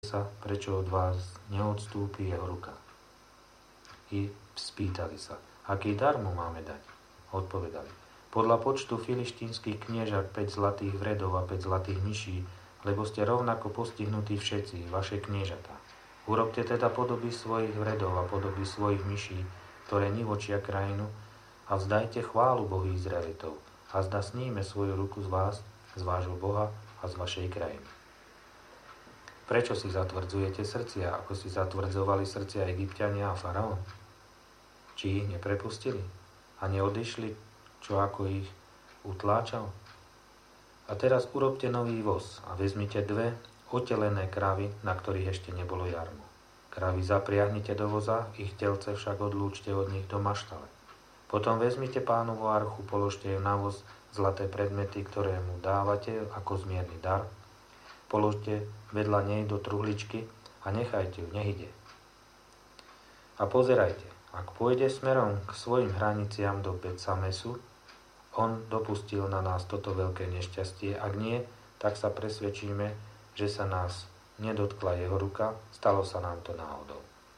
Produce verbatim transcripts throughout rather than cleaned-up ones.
sa, prečo od vás neodstúpi jeho ruka. I spýtali sa, aký dar mu máme dať? Odpovedali, podľa počtu filištínskych kniežat päť zlatých vredov a päť zlatých myší, lebo ste rovnako postihnutí všetci, vaše kniežatá. Urobte teda podoby svojich vredov a podoby svojich myší, ktoré nivočia krajinu, a vzdajte chválu Bohu Izraelitov, a zda sníme svoju ruku z vás, z vášho Boha a z vašej krajiny. Prečo si zatvrdzujete srdcia, ako si zatvrdzovali srdcia Egypťania a faraón? Či ich neprepustili a neodišli, čo ako ich utláčal? A teraz urobte nový voz a vezmite dve otelené kravy, na ktorých ešte nebolo jarmo. Kravy zapriahnite do voza, ich telce však odlúčte od nich do maštale. Potom vezmite Pánovu archu, položte ju na voz, zlaté predmety, ktoré mu dávate ako zmierny dar, položte vedľa nej do truhličky a nechajte ju, nech ide. A pozerajte, ak pôjde smerom k svojim hraniciam do Bet-Samesu, on dopustil na nás toto veľké nešťastie, ak nie, tak sa presvedčíme, že sa nás nedotkla jeho ruka, stalo sa nám to náhodou.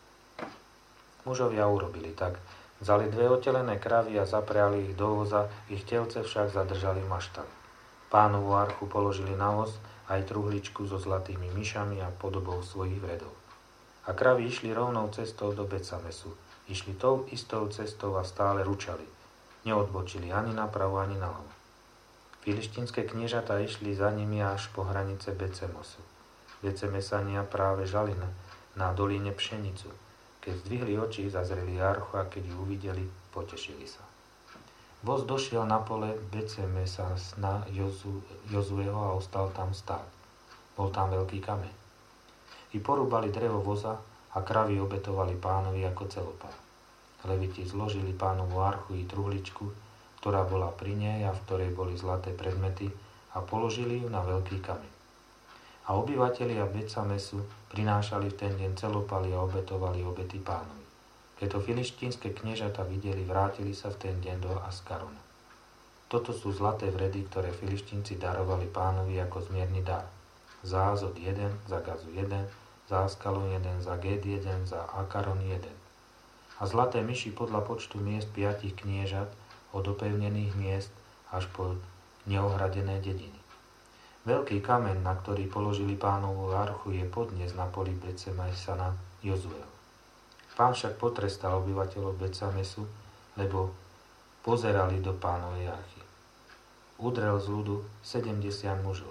Mužovia urobili tak, vzali dve otelené kravy a zapriali ich do voza, ich telce však zadržali maštali. Pánovu archu položili na voz, aj truhličku so zlatými myšami a podobou svojich vredov. A kravy išli rovnou cestou do Bet-Samesu. Išli tou istou cestou a stále ručali. Neodbočili ani napravo, ani naľavo. Filištínske kniežatá išli za nimi až po hranice Bet-Samesu. Bet-Semesania práve žali na, na dolíne pšenicu. Keď zdvihli oči, zazreli archu a keď ju uvideli, potešili sa. Voz došiel na pole Bet-Semesa na Jozu, Jozueho a ostal tam stáť. Bol tam veľký kameň. I porúbali drevo voza a kravy obetovali Pánovi ako celopár. Leviti zložili Pánovu archu i truhličku, ktorá bola pri nej a v ktorej boli zlaté predmety, a položili ju na veľký kameň. A obyvatelia Bet-Samesu prinášali v ten deň celopaly a obetovali obety Pánovi. Keď to filištínske kniežata videli, vrátili sa v ten deň do Askarona. Toto sú zlaté vredy, ktoré filištínci darovali Pánovi ako zmierny dar. Za Azod jeden, za Gazu jeden, za Askalon jeden, za Ged jeden, za Akaron jeden. A zlaté myši podľa počtu miest piatich kniežat, od opevnených miest až po neohradené dediny. Veľký kameň, na ktorý položili Pánovu archu, je podnes na poli Bet-Semesa Jozueho. Pán však potrestal obyvateľov Bet-Samesu, lebo pozerali do Pánovej archy. Udrel z ľudu sedemdesiat mužov.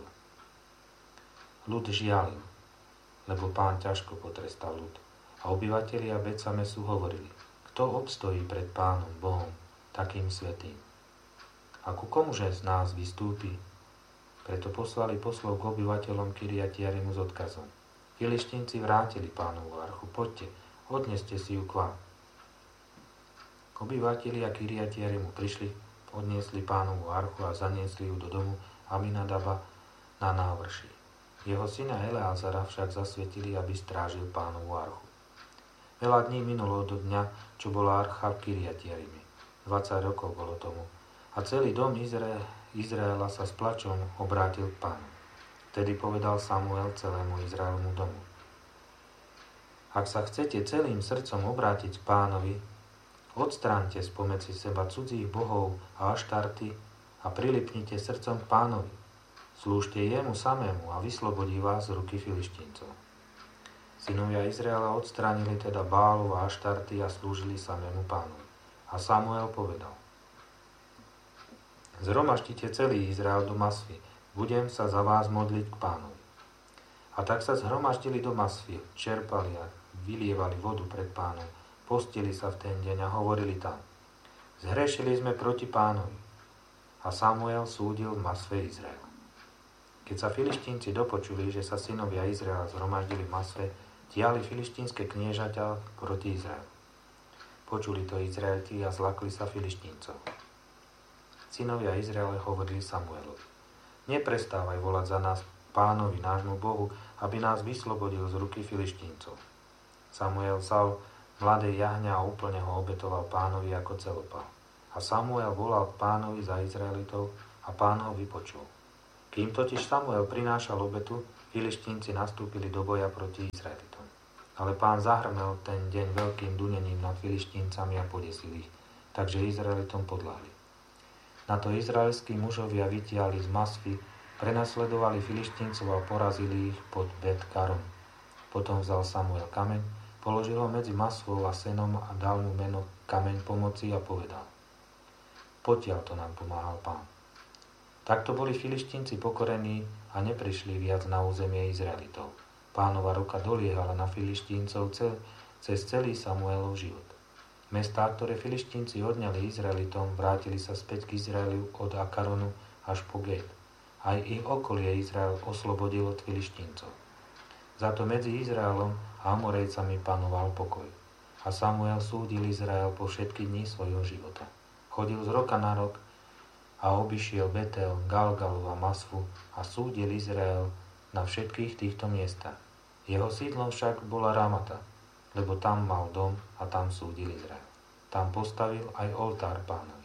Ľud žialil, lebo Pán ťažko potrestal ľud. A obyvatelia Bet-Samesu hovorili, kto obstojí pred Pánom Bohom, takým svätým? A ku komuže z nás vystúpi? Preto poslali poslov k obyvateľom Kiriat-Jearimu s odkazom. Filištínci vrátili Pánovu archu, poďte, odneste si ju k vám. Obyvatelia Kiriat-Jearimu prišli, odniesli Pánovu archu a zaniesli ju do domu Aminadaba na návrši. Jeho syna Eleazara však zasvetili, aby strážil Pánovu archu. Veľa dní minulo do dňa, čo bola archa v Kiriat-Jearime. dvadsať rokov bolo tomu. A celý dom Izraela, Izraela sa s plačom obrátil k Pánu. Vtedy povedal Samuel celému Izraelmu domu. Ak sa chcete celým srdcom obrátiť k Pánovi, odstráňte spomedzi seba cudzích bohov a aštarty a prilipnite srdcom k Pánovi. Slúžte jemu samému a vyslobodí vás z ruky filištíncov. Synovia Izraela odstránili teda Bálov a aštarty a slúžili samému Pánovi. A Samuel povedal, zhromaždite celý Izrael do Masvy, budem sa za vás modliť k Pánovi. A tak sa zhromaždili do Masvy, čerpali a vylievali vodu pred Pánom, postili sa v ten deň a hovorili tam, zhrešili sme proti Pánovi. A Samuel súdil v Masve Izrael. Keď sa filištínci dopočuli, že sa synovia Izraela zhromaždili v Masve, tiali filištínske kniežaťa proti Izraelu. Počuli to Izraeliti a zlakli sa filištíncov. Synovia Izraele hovorili Samuelovi, neprestávaj volať za nás Pánovi, nášmu Bohu, aby nás vyslobodil z ruky filištíncov. Samuel vzal mladé jahňa a úplne ho obetoval Pánovi ako celopál. A Samuel volal k Pánovi za Izraelitov a Pán ho vypočul. Kým totiž Samuel prinášal obetu, Filištínci nastúpili do boja proti Izraelitom. Ale Pán zahrmel ten deň veľkým dunením nad Filištíncami a podesil ich, takže Izraelitom podľahli. Na to izraelskí mužovia vytiahli z Masfy, prenasledovali Filištíncov a porazili ich pod Bet-Karom. Potom vzal Samuel kameň, položil ho medzi Masfou a Senom a dal mu meno Kameň pomoci a povedal: Potiaľ to nám pomáhal Pán. Takto boli Filištínci pokorení a neprišli viac na územie Izraelitov. Pánova ruka doliehala na Filištíncov cel, cez celý Samuelov život. Mestá, ktoré Filištínci odňali Izraelitom, vrátili sa späť k Izraelu od Akaronu až po Gét. Aj ich okolie Izrael oslobodil od Filištíncov. Za to medzi Izraelom a Amorejcami panoval pokoj. A Samuel súdil Izrael po všetky dni svojho života. Chodil z roka na rok a obišiel Betel, Galgalu a Masfu a súdil Izrael na všetkých týchto miestach. Jeho sídlom však bola Ramata, lebo tam mal dom a tam súdil Izrael. Tam postavil aj oltár Pánovi.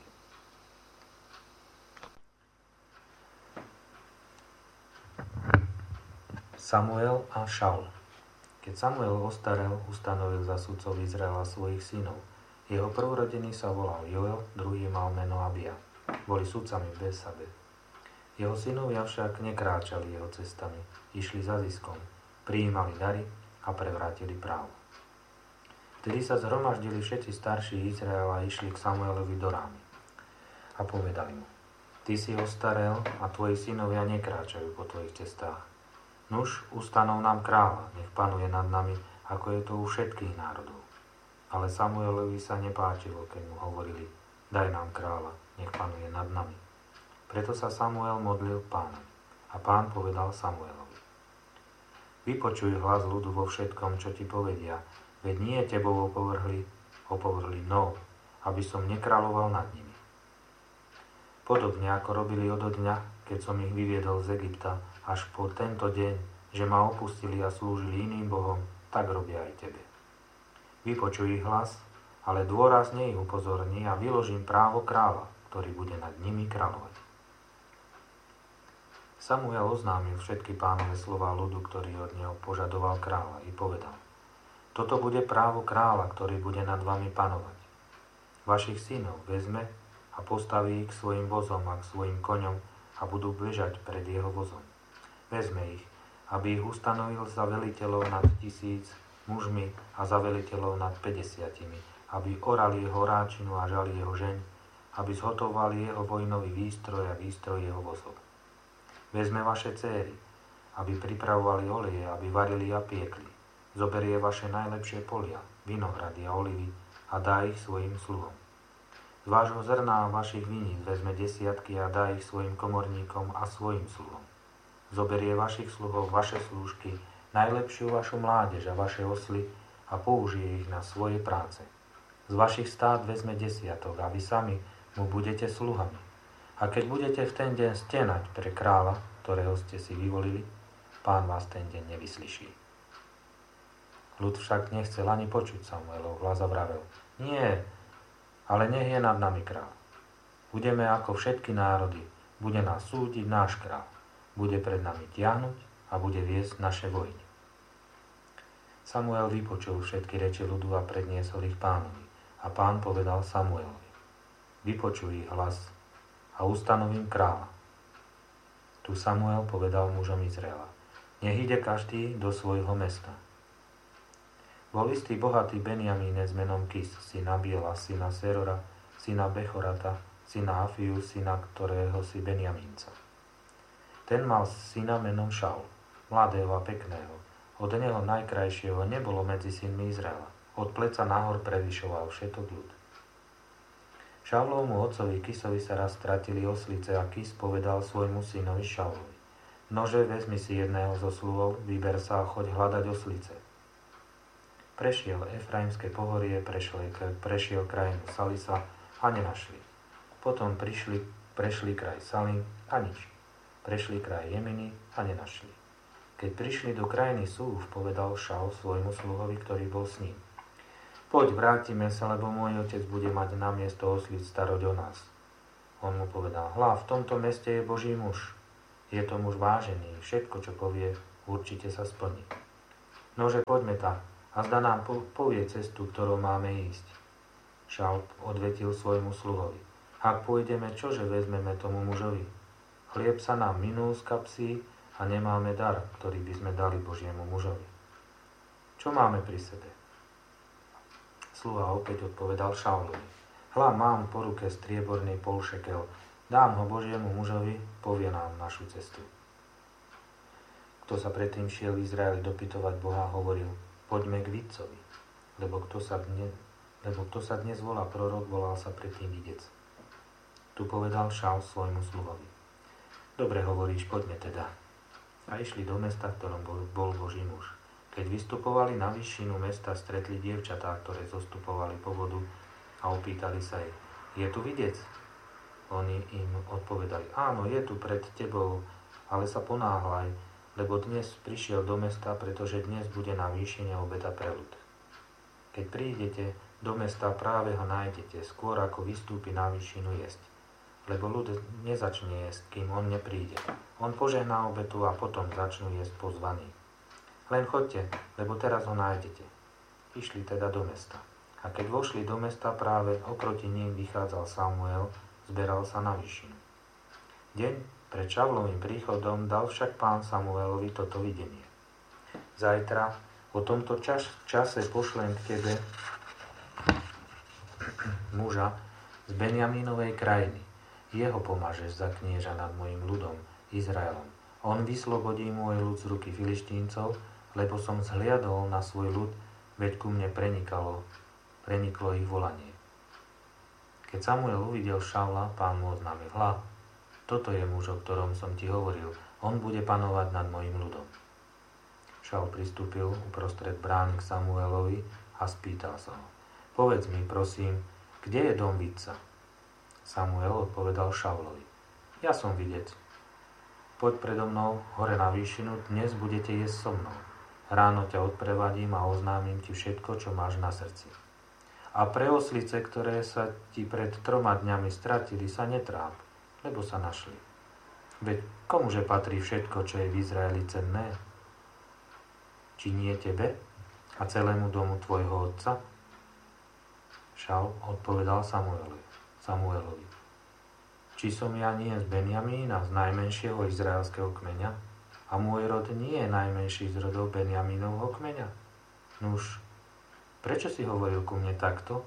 Samuel a Šaul. Keď Samuel ostarel, ustanovil za sudcov Izraela svojich synov. Jeho prvorodený sa volal Joel, druhý mal meno Abia. Boli sudcami v Besabe. Jeho synovia však nekráčali jeho cestami, išli za ziskom, prijímali dary a prevrátili právo. Vtedy sa zhromaždili všetci starší Izraela a išli k Samuelovi do Rámy. A povedali mu: Ty si ostarel a tvoji synovia nekráčajú po tvojich cestách. Nuž, ustanov nám kráľa, nech panuje nad nami, ako je to u všetkých národov. Ale Samuelovi sa nepáčilo, keď mu hovorili: Daj nám kráľa, nech panuje nad nami. Preto sa Samuel modlil k Pánovi. A Pán povedal Samuelovi: Vypočuj hlas ľudu vo všetkom, čo ti povedia, veď nie tebou opovrhli, opovrhli mnou, aby som nekráľoval nad nimi. Podobne ako robili odo dňa, keď som ich vyviedol z Egypta, až po tento deň, že ma opustili a slúžili iným bohom, tak robia aj tebe. Vypočuj ich hlas, ale dôrazne ich upozorni a vyložím právo kráľa, ktorý bude nad nimi kráľovať. Samuel oznámil všetky Pánove slová ľudu, ktorý od neho požadoval kráľa, i povedal: Toto bude právo kráľa, ktorý bude nad vami panovať. Vašich synov vezme a postaví ich k svojim vozom a k svojim koňom a budú bežať pred jeho vozom. Vezme ich, aby ich ustanovil za veliteľov nad tisíc mužmi a za veliteľov nad päťdesiatimi, aby orali jeho ráčinu a žali jeho žeň, aby zhotovali jeho vojnový výstroj a výstroj jeho vozov. Vezme vaše céry, aby pripravovali oleje, aby varili a piekli. Zoberie vaše najlepšie polia, vinohrady a olivy a dá ich svojim sluhom. Z vášho zrna a vašich viníc vezme desiatky a dá ich svojim komorníkom a svojim sluhom. Zoberie vašich sluhov, vaše slúžky, najlepšiu vašu mládež a vaše osly a použije ich na svoje práce. Z vašich stád vezme desiatok a vy sami mu budete sluhami. A keď budete v ten deň stenať pre kráľa, ktorého ste si vyvolili, Pán vás ten deň nevyslyší. Ľud však nechcel ani počuť Samuelov hlas a vravel: Nie, ale nech je nad nami kráľ. Budeme ako všetky národy, bude nás súdiť náš kráľ. Bude pred nami tiahnuť a bude viesť naše vojny. Samuel vypočul všetky reči ľudu a predniesol ich Pánovi. A Pán povedal Samuelovi: Vypočuj ich hlas a ustanovím kráľa. Tu Samuel povedal mužom Izraela: Nech ide každý do svojho mesta. Bol istý bohatý Benjamíne s menom Kis, syna Biela, syna Serora, syna Bechorata, syna Afiu, syna ktorého si Benjamínca. Ten mal syna menom Šaul, mladého a pekného. Od neho najkrajšieho nebolo medzi synmi Izraela. Od pleca nahor prevyšoval všetok ľud. Šaulovmu otcovi Kisovi sa raz stratili oslice a Kis povedal svojmu synovi Šaulovi: Nože, vezmi si jedného zo sluhov, vyber sa a choď hľadať oslice. Prešiel Efraimské pohorie, prešiel, prešiel krajinu Salisa a nenašli. Potom prišli, prešli kraj Salim a nič. Prešli kraj Jeminy a nenašli. Keď prišli do krajiny Súf, povedal Šaul svojmu sluhovi, ktorý bol s ním: Poď, vrátime sa, lebo môj otec bude mať na miesto oslic staroť o nás. On mu povedal: Hľa, v tomto meste je Boží muž. Je to muž vážený, všetko, čo povie, určite sa splní. Nože poďme tam, a zda nám po- povie cestu, ktorou máme ísť. Šaul odvetil svojmu sluhovi. Ak pôjdeme, čože vezmeme tomu mužovi? Chlieb sa nám minul z kapsy a nemáme dar, ktorý by sme dali Božiemu mužovi. Čo máme pri sebe? Sluha opäť odpovedal Šaulovi. Hľa, mám po ruke strieborný polšekel. Dám ho Božiemu mužovi, povie nám našu cestu. Kto sa predtým šiel v Izraeli dopytovať Boha, hovoril, poďme k vidcovi, lebo kto sa dnes, lebo kto sa dnes volá prorok, volal sa predtým videc. Tu povedal Šaul svojmu sluhovi. Dobre hovoríš, poďme teda. A išli do mesta, v ktorom bol, bol Boží muž. Keď vystupovali na výšinu mesta, stretli dievčatá, ktoré zostupovali po vodu a opýtali sa jej, je tu videc? Oni im odpovedali, áno, je tu pred tebou, ale sa ponáhľaj, lebo dnes prišiel do mesta, pretože dnes bude na výšine obeda pre ľud. Keď prídete do mesta, práve ho nájdete, skôr ako vystúpi na výšinu jesť. Lebo ľud nezačne jesť, kým on nepríde. On požehná obetu a potom začnú jesť pozvaní. Len choďte, lebo teraz ho nájdete. Išli teda do mesta. A keď vošli do mesta, práve oproti ním vychádzal Samuel, zberal sa na výšinu. Deň pred Šaulovým príchodom dal však pán Samuelovi toto videnie. Zajtra o tomto čas, čase pošlem k tebe muža z Benjamínovej krajiny. Jeho pomážeš za knieža nad mojim ľudom, Izraelom. On vyslobodí môj ľud z ruky Filištíncov, lebo som zhliadol na svoj ľud, veď ku mne prenikalo, preniklo ich volanie. Keď Samuel uvidel Šaula, pán mu oznámil, hľa, toto je muž, o ktorom som ti hovoril. On bude panovať nad mojim ľudom. Šaul pristúpil uprostred brány k Samuelovi a spýtal sa ho. Povedz mi, prosím, kde je dom vidca? Samuel odpovedal Šaulovi. Ja som videc. Poď predo mnou hore na výšinu, dnes budete jesť so mnou. Ráno ťa odprevadím a oznámim ti všetko, čo máš na srdci. A pre oslice, ktoré sa ti pred troma dňami stratili, sa netráp, lebo sa našli. Veď komuže patrí všetko, čo je v Izraeli cenné? Či nie tebe a celému domu tvojho otca? Šaul odpovedal Samuelovi. Samuelovi. Či som ja nie z Benjamína, z najmenšieho izraelského kmeňa? A môj rod nie je najmenší z rodov Benjamínovho kmeňa? Nuž, prečo si hovoril ku mne takto?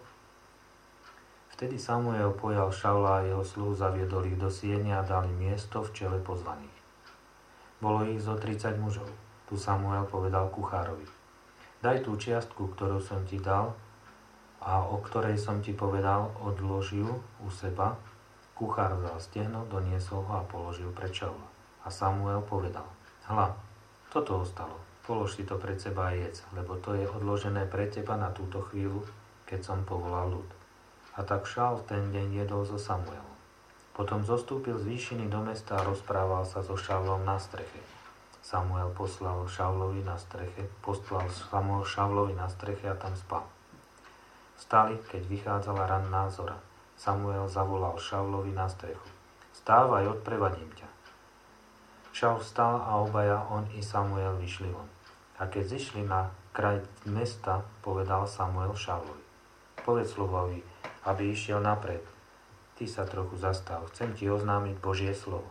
Vtedy Samuel pojal Šaula a jeho sluhu, zaviedol ich do siene a dali miesto v čele pozvaných. Bolo ich zo tridsať mužov. Tu Samuel povedal kuchárovi. Daj tú čiastku, ktorú som ti dal a o ktorej som ti povedal, odlož ju u seba. Kuchár vzal stehno, doniesol ho a položil pred Šaula. A Samuel povedal, hľa, toto ostalo, polož si to pred seba a jedz, lebo to je odložené pre teba na túto chvíľu, keď som povolal ľud. A tak Šaul v ten deň jedol so Samuelom. Potom zostúpil z výšiny do mesta a rozprával sa so Šaulom na streche. Samuel poslal Šaulovi na streche, poslal Samuel Šaulovi na streche a tam spal. Vstali, keď vychádzala ranná zora. Samuel zavolal Šaulovi na strechu. Stávaj, odprevadím ťa. Šaul vstal a obaja, on i Samuel, vyšli von. A keď zišli na kraj mesta, povedal Samuel Šaulovi. Povedz sluhovi, aby išiel napred. Ty sa trochu zastav, chcem ti oznámiť Božie slovo.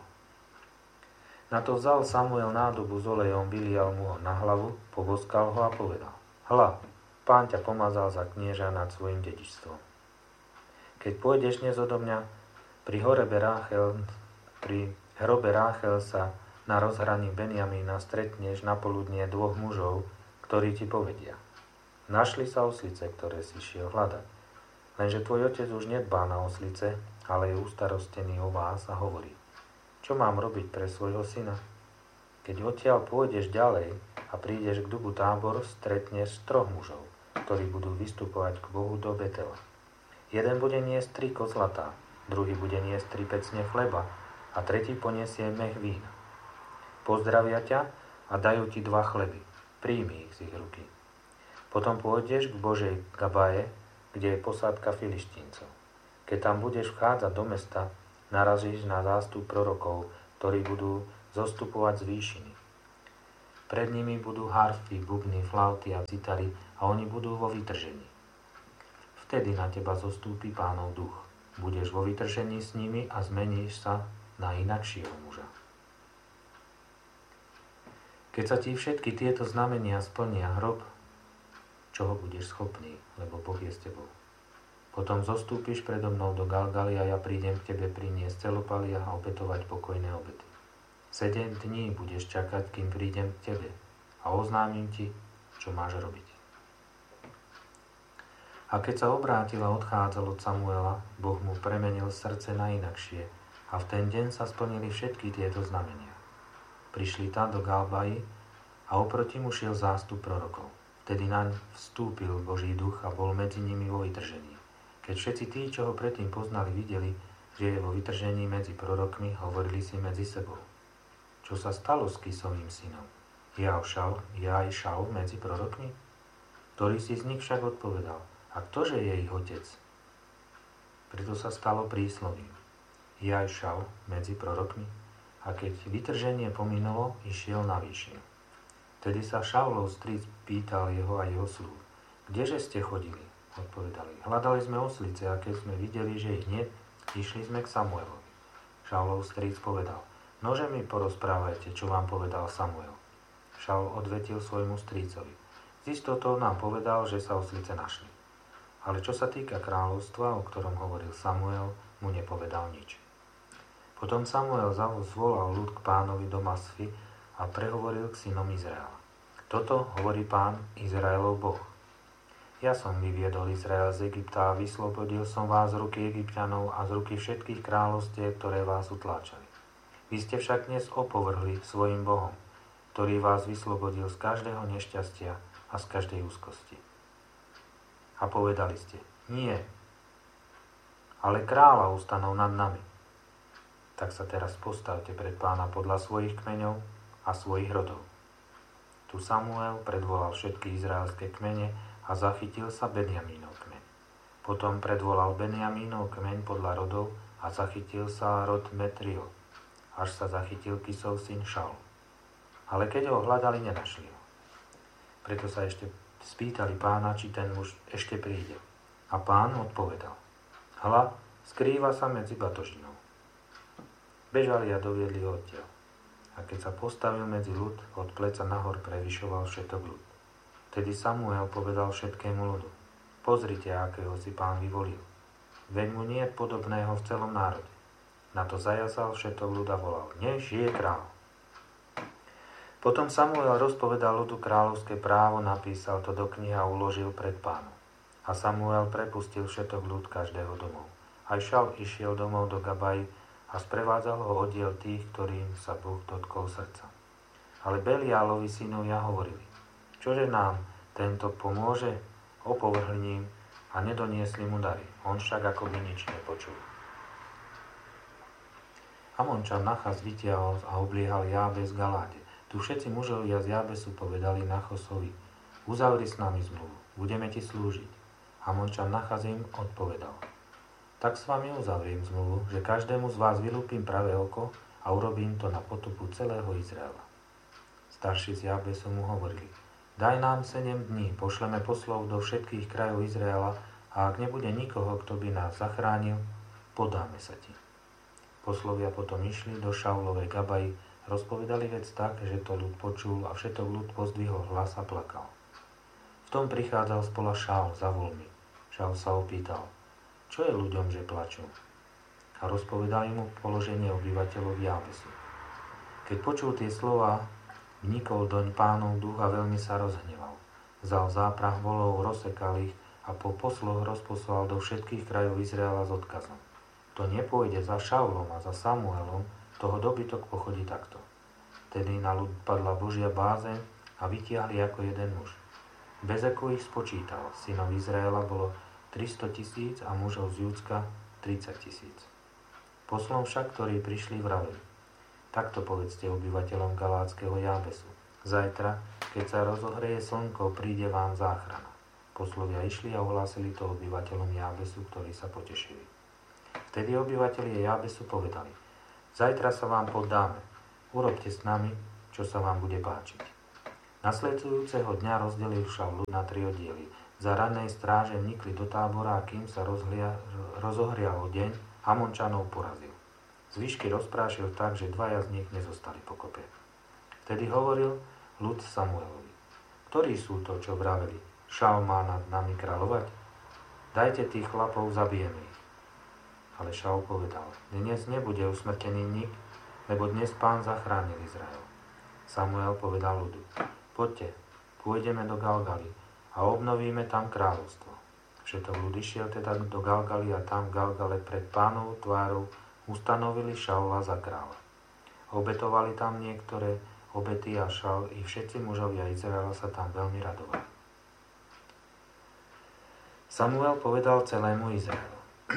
Na to vzal Samuel nádobu s olejom, vylial mu ho na hlavu, poboskal ho a povedal. Hľa, pán ťa pomazal za knieža nad svojim dedičstvom. Keď pôjdeš dnes odo mňa, pri hrobe Ráchel, pri hrobe Ráchel sa na rozhraní Benjamína stretneš na poludnie dvoch mužov, ktorí ti povedia. Našli sa oslice, ktoré si šiel hľadať. Lenže tvoj otec už nedbá na oslice, ale je ustarostený o vás a hovorí. Čo mám robiť pre svojho syna? Keď odtiaľ pôjdeš ďalej a prídeš k dubu Tábor, stretneš troch mužov, ktorí budú vystupovať k Bohu do Betela. Jeden bude niesť tri kozlatá, druhý bude niesť tri pecne chleba a tretí poniesie mech vína. Pozdravia ťa a dajú ti dva chleby. Príjmi ich z ich ruky. Potom pôjdeš k Božej Gabaje, kde je posádka Filištíncov. Keď tam budeš vchádzať do mesta, narazíš na zástup prorokov, ktorí budú zostupovať z výšiny. Pred nimi budú harfy, bubny, flauty a citary a oni budú vo vytržení. Vtedy na teba zostúpi Pánov duch. Budeš vo vytržení s nimi a zmeníš sa na inakšieho muža. Keď sa ti všetky tieto znamenia splnia, hrob, čoho budeš schopný, lebo Boh je s tebou. Potom zostúpiš predo mnou do Galgaly a ja prídem k tebe priniesť celopalia a obetovať pokojné obety. Sedem dní budeš čakať, kým prídem k tebe a oznámim ti, čo máš robiť. A keď sa obrátil a odchádzal od Samuela, Boh mu premenil srdce na inakšie a v ten deň sa splnili všetky tieto znamenia. Prišli tam do Galbaji a oproti mu šiel zástup prorokov. Vtedy naň vstúpil Boží duch a bol medzi nimi vo vytržení. Keď všetci tí, čo ho predtým poznali, videli, že je vo vytržení medzi prorokmi, hovorili si medzi sebou. Čo sa stalo s Kisovým synom? Je Šaul, je aj Šaul medzi prorokmi? Ktorý si z nich však odpovedal, a ktože je ich otec? Preto sa stalo príslovím. Je aj Šaul medzi prorokmi? A keď vytrženie pominulo, išiel na výšinu. Vtedy sa Šaulov stric pýtal jeho a jeho slúh. Kdeže ste chodili? Odpovedali. Hľadali sme oslice a keď sme videli, že ich nie, išli sme k Samuelovi. Šaulov stric povedal. Nože mi porozprávajte, čo vám povedal Samuel. Šaul odvetil svojmu strícovi. Z istotou nám povedal, že sa oslice našli. Ale čo sa týka kráľovstva, o ktorom hovoril Samuel, mu nepovedal nič. Potom Samuel zvolal ľud k Pánovi do Masfy a prehovoril k synom Izraela. Toto hovorí Pán, Izraelov Boh. Ja som vyviedol Izrael z Egypta a vyslobodil som vás z ruky Egypťanov a z ruky všetkých kráľovstiev, ktoré vás utláčali. Vy ste však dnes opovrhli svojim Bohom, ktorý vás vyslobodil z každého nešťastia a z každej úzkosti. A povedali ste, nie, ale kráľa ustanov nad nami. Tak sa teraz postavte pred Pána podľa svojich kmeňov a svojich rodov. Tu Samuel predvolal všetky izraelské kmene a zachytil sa Benjamínov kmeň. Potom predvolal Benjamínov kmeň podľa rodov a zachytil sa rod Metrio, až sa zachytil Kisov syn Šaul. Ale keď ho hľadali, nenašli ho. Preto sa ešte spýtali Pána, či ten muž ešte príde. A Pán odpovedal. Hľa, skrýva sa medzi batožinou. Bežali a doviedli ho odtiaľ. A keď sa postavil medzi ľud, od pleca nahor prevyšoval všetok ľud. Tedy Samuel povedal všetkému ľudu. Pozrite, akého si Pán vyvolil. Veď mu nie je podobného v celom národe. Na to zajazal všetok ľud a volal. Nech žije kráľ. Potom Samuel rozpovedal ľudu kráľovské právo, napísal to do knihy a uložil pred Pánom. A Samuel prepustil všetok ľud každého domov. Aj Šaul išiel domov do Gabaji a sprevádzal ho oddiel tých, ktorým sa Boh dotkol srdca. Ale Beliálovi synovia hovorili. Čože nám tento pomôže? Opovrhli ním a nedoniesli mu dary. On však ako by nič nepočul. Amončan Nachas vytiahol a obliehal Jábes v Galáde. Tu všetci mužovia z Jábesu povedali Nachosovi, uzavri s nami zmluvu, budeme ti slúžiť. Amončan Nachas im odpovedal, tak s vami uzavriem zmluvu, že každému z vás vylúpim pravé oko a urobím to na potupu celého Izraela. Starší z Jábesu mu hovorili, daj nám sedem dní, pošleme poslov do všetkých krajov Izraela a ak nebude nikoho, kto by nás zachránil, podáme sa ti. Poslovia potom išli do Šaulovej Gabaji, rozpovedali vec tak, že to ľud počul a všetok ľud pozdvihol hlas a plakal. V tom prichádzal spola Šaul za voľmi. Šaul sa opýtal, čo je ľuďom, že plačú? A rozpovedali mu položenie obyvateľov Jábesu. Keď počul tie slová, vnikol doň Pánov duch a veľmi sa rozhneval. Vzal záprah volov, rozsekal ich a po posloch rozposlal do všetkých krajov Izraela s odkazom. Kto nepôjde za Šaulom a za Samuelom, toho dobytok pochodí takto. Tedy na ľud padla Božia bázeň a vytiahli ako jeden muž. Bezeku ich spočítal, synov Izraela bolo tristo tisíc a mužov z Júdska tridsať tisíc. Poslom však, ktorí prišli, vraveli. Takto povedzte obyvateľom galátskeho Jábesu. Zajtra, keď sa rozohreje slnko, príde vám záchrana. Poslovia išli a ohlásili to obyvateľom Jábesu, ktorí sa potešili. Vtedy obyvatelia Jábesu povedali, zajtra sa vám poddáme, urobte s nami, čo sa vám bude páčiť. Nasledujúceho dňa rozdelil Šaul ľud na tri oddiely. Za rannej stráže vnikli do tábora a kým sa rozhlia, rozohrial deň, Amončanov porazil. Zvyšky rozprášil tak, že dvaja z nich nezostali pokope. Vtedy hovoril ľud Samuelovi: Ktorí sú to, čo vraveli? Šaul má nad nami kráľovať? Dajte tých chlapov, zabijeme ich. Ale Šaul povedal: Dnes nebude usmrtený nik, lebo dnes Pán zachránil Izrael. Samuel povedal ľudu: Poďte, pôjdeme do Galgaly a obnovíme tam kráľovstvo. Všetok ľud išiel teda do Galgaly a tam v Galgale pred Pánovou tvárou ustanovili Šaula za kráľa. Obetovali tam niektoré obety a Šaul i všetci mužovia Izraela sa tam veľmi radovali. Samuel povedal celému Izraelu: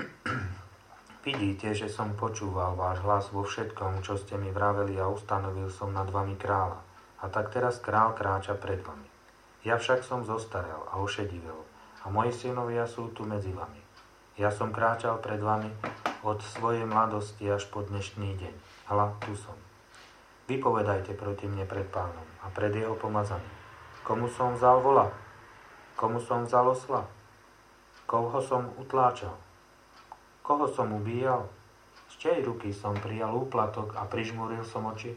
Vidíte, že som počúval váš hlas vo všetkom, čo ste mi vraveli a ustanovil som nad vami kráľa. A tak teraz král kráča pred vami. Ja však som zostarel a ošedivel a moji synovia sú tu medzi vami. Ja som kráčal pred vami od svojej mladosti až po dnešný deň. Hľa, tu som. Vypovedajte proti mne pred Pánom a pred jeho pomazaným. Komu som vzal vola? Komu som vzal osla? Koho som utláčal? Koho som ubíjal? Z čej ruky som prijal úplatok a prižmúril som oči?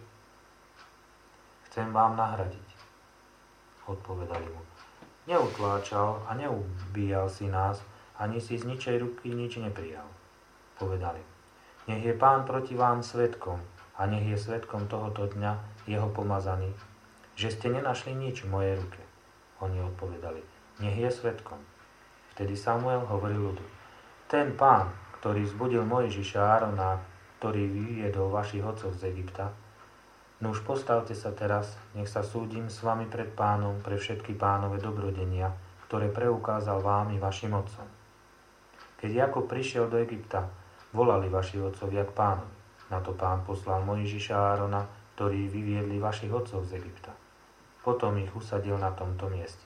Chcem vám nahradiť. Odpovedali mu: Neutláčal a neubíjal si nás, ani si z ničej ruky nič neprijal. Povedali: Nech je Pán proti vám svedkom a nech je svedkom tohoto dňa jeho pomazaný, že ste nenašli nič v mojej ruke. Oni odpovedali: Nech je svedkom. Vtedy Samuel hovoril ľudu: Ten Pán, ktorý vzbudil Mojžiša a Árona, ktorý vyviedol vašich otcov z Egypta, no už postavte sa teraz, nech sa súdim s vami pred Pánom pre všetky Pánove dobrodenia, ktoré preukázal vám i vašim otcom. Keď Jakub prišiel do Egypta, volali vaši otcovia k Pánovi. Na to Pán poslal Mojžiša a Árona, ktorí vyviedli vašich otcov z Egypta. Potom ich usadil na tomto mieste.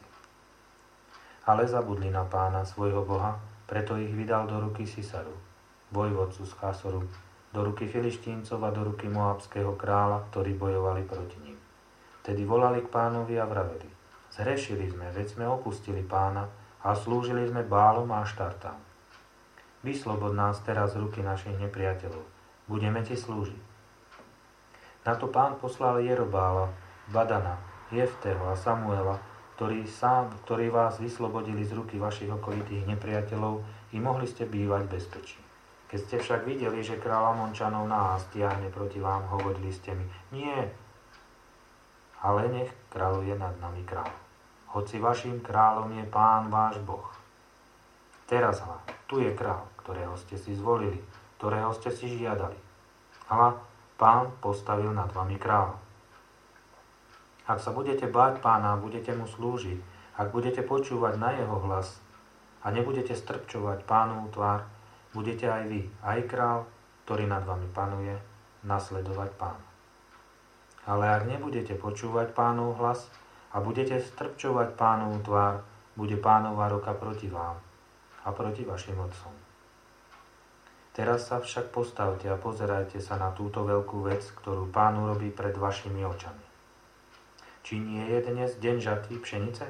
Ale zabudli na Pána, svojho Boha, preto ich vydal do ruky Sisaru, vojvodcu z Chásoru, do ruky Filištíncov a do ruky Moabského kráľa, ktorí bojovali proti ním. Tedy volali k Pánovi a vraveli: Zhrešili sme, veď sme opustili Pána a slúžili sme Bálom a Aštartám. Vyslobod nás teraz z ruky našich nepriateľov, budeme ti slúžiť. Na to Pán poslal Jerobála, Badana, Jefteho a Samuela, ktorí, sám, ktorí vás vyslobodili z ruky vašich okolitých nepriateľov i mohli ste bývať v bezpečí. Keď ste však videli, že kráľ Amončanov nás stiahne proti vám, hovorili ste mi: Nie, ale nech kráľuje nad nami kráľ. Hoci vašim kráľom je Pán váš Boh. Teraz hľa, tu je kráľ, ktorého ste si zvolili, ktorého ste si žiadali. Hľa, Pán postavil nad vami kráľa. Ak sa budete báť Pána a budete mu slúžiť, ak budete počúvať na jeho hlas a nebudete strpčovať Pánovu tvár, budete aj vy, aj král, ktorý nad vami panuje, nasledovať Pána. Ale ak nebudete počúvať Pánov hlas a budete strpčovať Pánovu tvár, bude Pánova ruka proti vám a proti vašim otcom. Teraz sa však postavte a pozerajte sa na túto veľkú vec, ktorú Pán urobí pred vašimi očami. Či nie je dnes deň žatvy pšenice?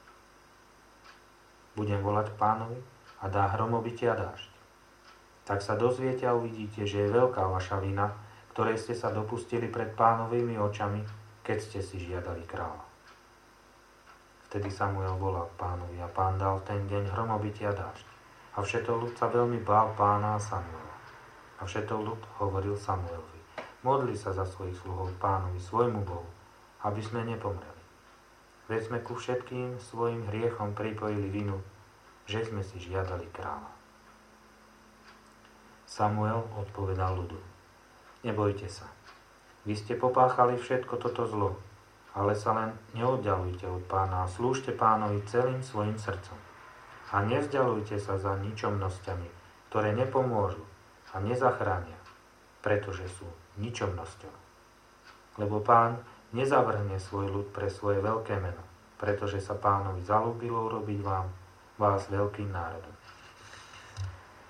Budem volať Pánovi a dá hromobytie a dážď. Tak sa dozviete a uvidíte, že je veľká vaša vina, ktorej ste sa dopustili pred Pánovými očami, keď ste si žiadali kráľa. Vtedy Samuel volal k Pánovi a Pán dal ten deň hromobytie a dážď. A všetok ľud sa veľmi bál Pána a Samuela. A všetok ľud hovoril Samuelovi: Modli sa za svojich sluhov Pánovi, svojmu Bohu, aby sme nepomreli. Veď sme ku všetkým svojim hriechom pripojili vinu, že sme si žiadali kráľa. Samuel odpovedal ľudu: Nebojte sa, vy ste popáchali všetko toto zlo, ale sa len neoddialujte od Pána a slúžte Pánovi celým svojim srdcom. A nevzdialujte sa za ničomnosťami, ktoré nepomôžu a nezachránia, pretože sú ničomnosťou. Lebo Pán nezavrhne svoj ľud pre svoje veľké meno, pretože sa Pánovi zaľúbilo urobiť vám, vás veľkým národom.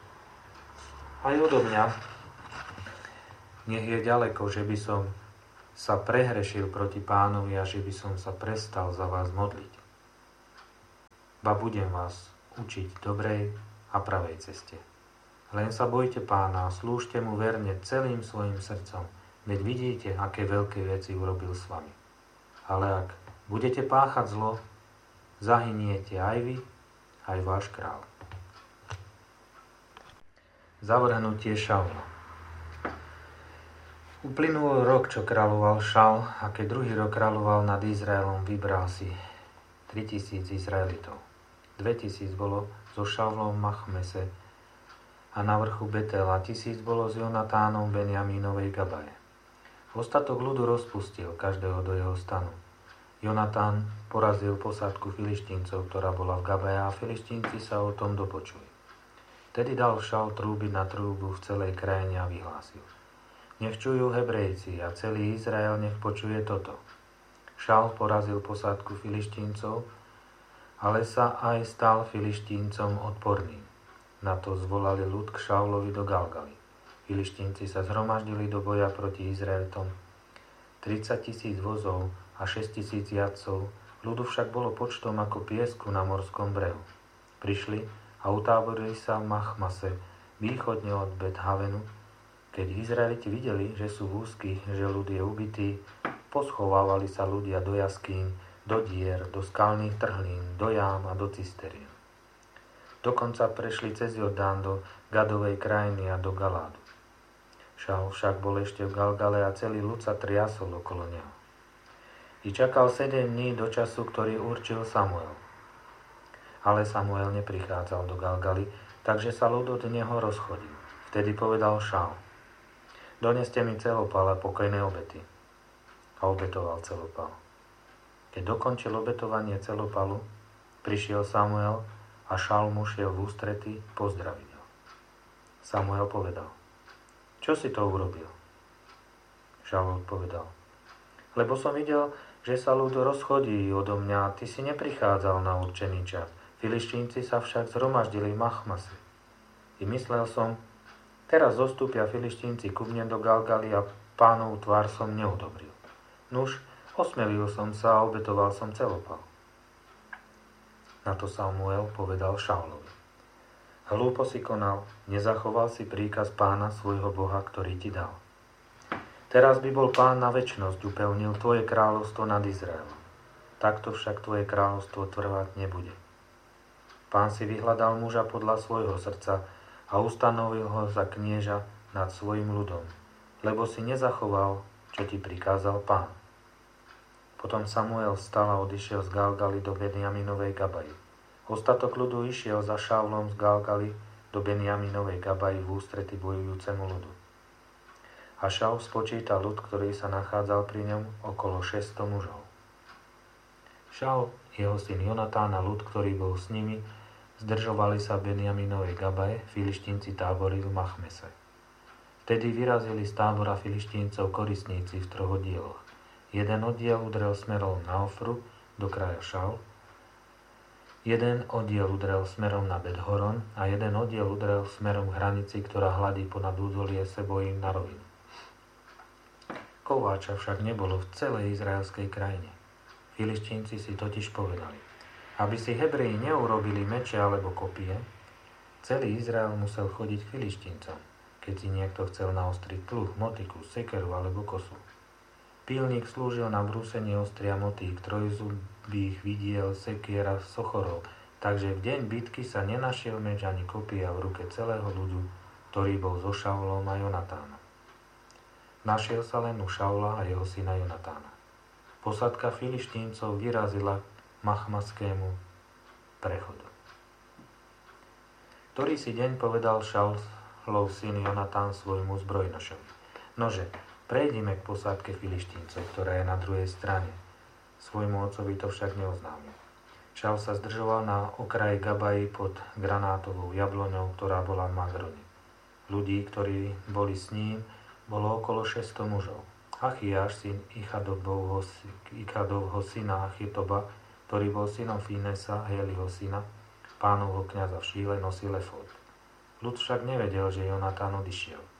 Aj odo mňa nech je ďaleko, že by som sa prehrešil proti Pánovi a že by som sa prestal za vás modliť. Ba budem vás učiť dobrej a pravej ceste. Len sa bojte Pána a slúžte mu verne celým svojim srdcom, veď vidíte, aké veľké veci urobil s vami. Ale ak budete páchať zlo, zahyniete aj vy, aj váš král. Zavrhnutie Šaula. Uplynul rok, čo kráľoval Šaul, a keď druhý rok kráľoval nad Izraelom, vybral si tritisíc Izraelitov. dvetisíc bolo zo Šaulom Machmese a na vrchu Betel a tisíc bolo z Jonatánom Benjamínovej Gabaje. Ostatok ľudu rozpustil, každého do jeho stanu. Jonatán porazil posádku Filištíncov, ktorá bola v Gabaje, a Filištínci sa o tom dopočuli. Tedy dal Šaul trúbiť na trúbu v celej krajine a vyhlásil: Nech čujú Hebrejci a celý Izrael nech počuje toto. Šaul porazil posádku Filištíncov, ale sa aj stal Filištíncom odporným. Na to zvolali ľud k Šaulovi do Galgaly. Filištínci sa zhromaždili do boja proti Izraelitom. tridsať tisíc vozov a šesť tisíc jazdcov, ľudu však bolo počtom ako piesku na morskom brehu. Prišli a utáborili sa v Machmase, východne od Bet-Havenu. Keď Izraeliti videli, že sú v úzkých, že ľud je ubitý, poschovávali sa ľudia do jaskýň, do dier, do skalných trhlín, do jám a do cisterien. Dokonca prešli cez Jordán do Gadovej krajiny a do Galádu. Šaul však bol ešte v Galgale a celý ľud sa triasol okolo neho. I čakal sedem dní do času, ktorý určil Samuel. Ale Samuel neprichádzal do Galgaly, takže sa ľud od neho rozchodil. Vtedy povedal Šaul: Doneste mi celopal a pokojné obety. A obetoval celopal. Keď dokončil obetovanie celopalu, prišiel Samuel a Šaul mu šiel v ústrety pozdraviť ho. Samuel povedal: Čo si to urobil? Šaul odpovedal: Lebo som videl, že sa ľud rozchodí odo mňa a ty si neprichádzal na určený čas. Filištínci sa však zhromaždili v Machmase. I myslel som, teraz zostúpia Filištínci ku mne do Galgaly a Pánov tvár som neudobril. Nuž, osmelil som sa a obetoval som celopal. Na to Samuel povedal Šaulovi: Hlúpo si konal, nezachoval si príkaz Pána svojho Boha, ktorý ti dal. Teraz by bol Pán na večnosť upevnil tvoje kráľovstvo nad Izraelom. Takto však tvoje kráľovstvo trvať nebude. Pán si vyhľadal muža podľa svojho srdca a ustanovil ho za knieža nad svojim ľudom, lebo si nezachoval, čo ti prikázal Pán. Potom Samuel vstal a odišiel z Galgaly do Benjaminovej Gabaji. Ostatok ľudu išiel za Šaulom z Galgaly do Benjaminovej Gabaji v ústrety bojujúcemu ľudu. A Šaul spočítal ľud, ktorý sa nachádzal pri ňom, okolo šesťsto mužov. Šaul, jeho syn Jonatán a ľud, ktorý bol s nimi, zdržovali sa v Benjaminovej Gabaje, Filištínci táborili v Machmese. Vtedy vyrazili z tábora Filištíncov koristníci v troch oddieloch. Jeden oddiel udrel smerom na Ofru, do kraja Šaul, jeden oddiel udrel smerom na Bet-Horon a jeden oddiel udrel smerom k hranici, ktorá hladí ponad údolie Sebojím na rovinu. Kováča však nebolo v celej izraelskej krajine. Filištínci si totiž povedali: Aby si Hebreji neurobili meče alebo kopie, celý Izrael musel chodiť k Filištíncom, keď si niekto chcel naostriť pluh, motiku, sekeru alebo kosu. Pílnik slúžil na brúsenie ostria motík, trojzubých vidiel, sekiera, sochorov, takže v deň bitky sa nenašiel meč ani kopia v ruke celého ľudu, ktorý bol so Šaulom a Jonatánom. Našiel sa len u Šaula a jeho syna Jonatána. Posádka Filištíncov vyrazila k Machmaskému prechodu. Ktorý si deň povedal Šaulov syn Jonatán svojmu zbrojnošovi: Nože, prejdime k posádke Filištíncov, ktorá je na druhej strane. Svojmu otcovi to však neoznámil. Šaul sa zdržoval na okraji Gabaji pod granátovou jabloňou, ktorá bola v Magrone. Ľudí, ktorí boli s ním, bolo okolo šesťsto mužov. Achiáš, syn Ichadovho, Ichadovho syna Achitoba, ktorý bol synom Finesa, Heliho syna, Pánovho kňaza v Šíle, nosil efód. Ľud však nevedel, že Jonatán odišiel.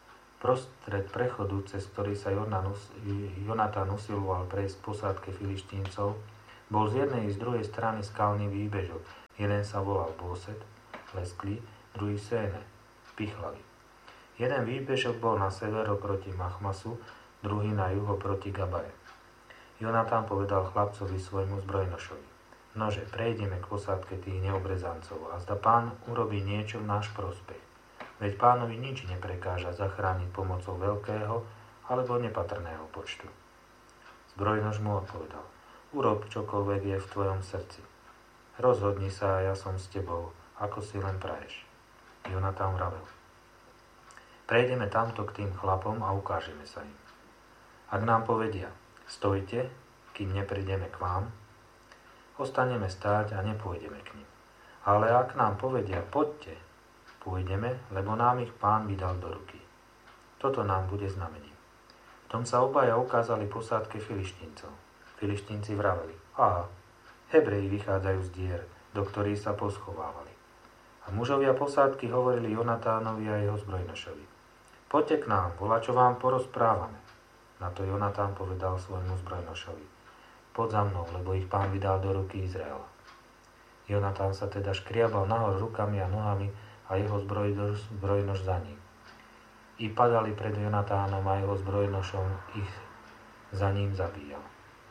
Prostred prechodu, cez ktorý sa Jonatán usiloval prejsť k posádke Filištíncov, bol z jednej i z druhej strany skalný výbežok. Jeden sa volal Bóset, lesklý, druhý Séne, pichlavý. Jeden výbežok bol na severo proti Machmasu, druhý na juho proti Gabaje. Jonatán povedal chlapcovi svojmu zbrojnošovi: Nože, prejdeme k posádke tých neobrezancov a zda pán urobí niečo v náš prospech. Veď pánovi nič neprekáža zachrániť pomocou veľkého alebo nepatrného počtu. Zbrojnoš mu odpovedal: Urob čokoľvek je v tvojom srdci. Rozhodni sa a ja som s tebou, ako si len praješ. Jonatán vravel: Prejdeme tamto k tým chlapom a ukážeme sa im. Ak nám povedia: Stojte, kým neprídeme k vám, ostaneme stáť a nepôjdeme k nim. Ale ak nám povedia: Poďte, pôjdeme, lebo nám ich pán vydal do ruky. Toto nám bude znamením. V tom sa obaja ukázali posádke Filištíncov. Filištínci vraveli: Aha, Hebreji vychádzajú z dier, do ktorých sa poschovávali. A mužovia posádky hovorili Jonatánovi a jeho zbrojnošovi: Poďte k nám, voľačo vám porozprávame. Na to Jonatán povedal svojmu zbrojnošovi: Poď za mnou, lebo ich pán vydal do ruky Izraela. Jonatán sa teda škriabal nahor rukami a nohami a jeho zbrojnož, zbrojnož za ním. I padali pred Jonatánom a jeho zbrojnošom ich za ním zabíjal.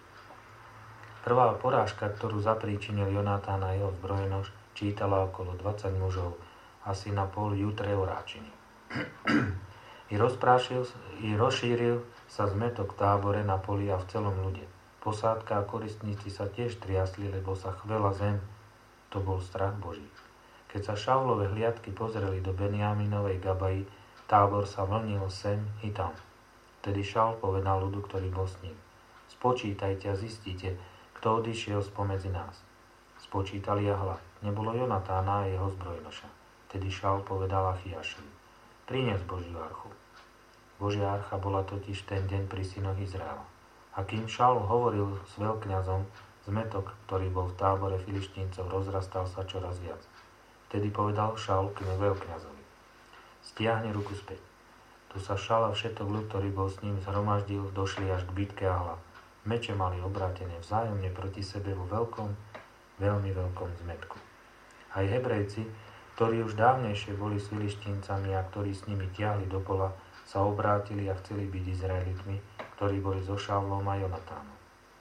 Prvá porážka, ktorú zapríčinil Jonatán a jeho zbrojnož, čítala okolo dvadsať mužov, asi na pol jutre oráčiny. I, I rozšíril sa zmetok v tábore na poli a v celom ľude. Posádka a koristníci sa tiež triasli, lebo sa chvela zem. To bol strach Boží. Keď sa Šaulove hliadky pozreli do Benjaminovej Gabaji, tábor sa vlnil sem i tam. Tedy Šaul povedal ľudu, ktorý bol s ním: Spočítajte a zistite, kto odišiel spomedzi nás. Spočítali a hľa, nebolo Jonatána a jeho zbrojnoša. Tedy Šaul povedal Achiašovi: Prinies Božiu archu. Božia archa bola totiž ten deň pri synoch Izraela. A kým Šaul hovoril s veľkňazom, zmetok, ktorý bol v tábore Filištíncov, rozrastal sa čoraz viac. Vtedy povedal Šaul k veľkňazovi: Stiahni ruku späť. Tu sa Šaul a všetok ľud, ktorý bol s ním zhromaždil, došli až k bitke a hľa. Meče mali obrátené vzájomne proti sebe vo veľkom, veľmi veľkom zmetku. Aj Hebrejci, ktorí už dávnejšie boli s Filištíncami a ktorí s nimi tiahli do pola, sa obrátili a chceli byť Izraelitmi, ktorí boli so Šaulom a Jonatánom.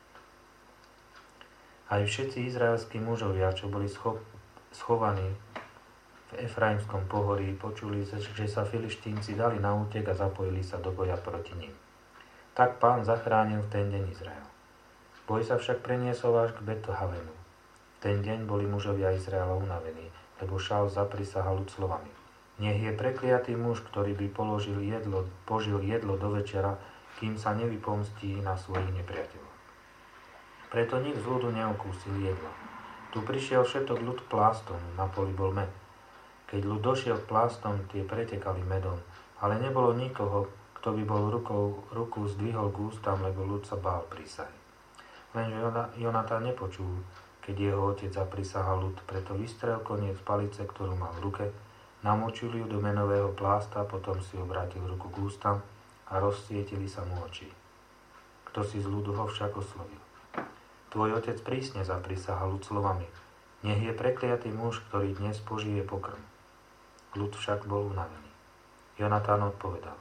Aj všetci izraelskí mužovia, čo boli scho- schovaní v Efraimskom pohorí, počuli, že sa Filištínci dali na útek a zapojili sa do boja proti nim. Tak pán zachránil v ten deň Izrael. Boj sa však preniesol až k Bethavenu. V ten deň boli mužovia Izraela unavení, lebo Šaul zaprisahal ľud slovami: Nech je prekliatý muž, ktorý by položil jedlo, požil jedlo do večera, kým sa nevypomstí na svojich nepriateľov. Preto nik z ľudu neokúsil jedla. Tu prišiel všetok ľud plástom, na poli bol med. Keď ľud došiel k plástom, tie pretekali medom, ale nebolo nikoho, kto by bol rukou, ruku zdvihol k ústam, lebo ľud sa bál prísahy. Lenže Jonatán nepočul, keď jeho otec zaprisahal ľud, preto vystrel koniec palice, ktorú mal v ruke, namočil ju do menového plásta, potom si obrátil ruku k ústam a rozsvietili sa mu oči. Kto si z ľudu ho však oslovil: Tvoj otec prísne zaprisahal ľud slovami: Nech je prekliatý muž, ktorý dnes požije pokrm. Ľud však bol unavený. Jonatán odpovedal: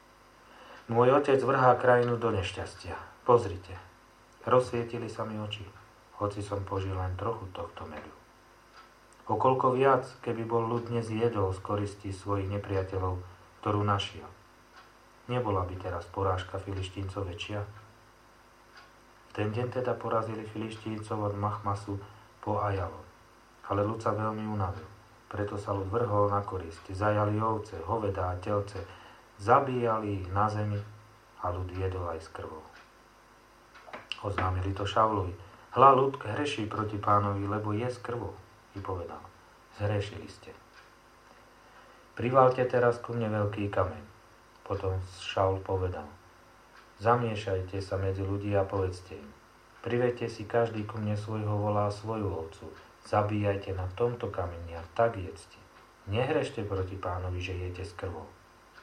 Môj otec vrhá krajinu do nešťastia. Pozrite, rozsvietili sa mi oči, hoci som požil len trochu tohto medu. Okoľko viac, keby bol ľud dnes jedol z koristí svojich nepriateľov, ktorú našiel. Nebola by teraz porážka Filištíncov väčšia? V ten deň teda porazili Filištíncov od Machmasu po Ajalon. Ale ľud sa veľmi unavil. Preto sa ľud vrhol na korisť. Zajali ovce, hovedá a telce, zabíjali ich na zemi a ľud jedol aj s krvou. Oznámili to Šaulovi: Hľa, ľud hreší proti pánovi, lebo je s krvou. I povedal: Zhrešili ste. Privalte teraz ku mne veľký kameň. Potom Šaul povedal: Zamiešajte sa medzi ľudí a povedzte im: Privedte si každý ku mne svojho vola a svoju ovcu. Zabíjajte na tomto kameni a tak jedzte. Nehrešte proti pánovi, že jete s krvou.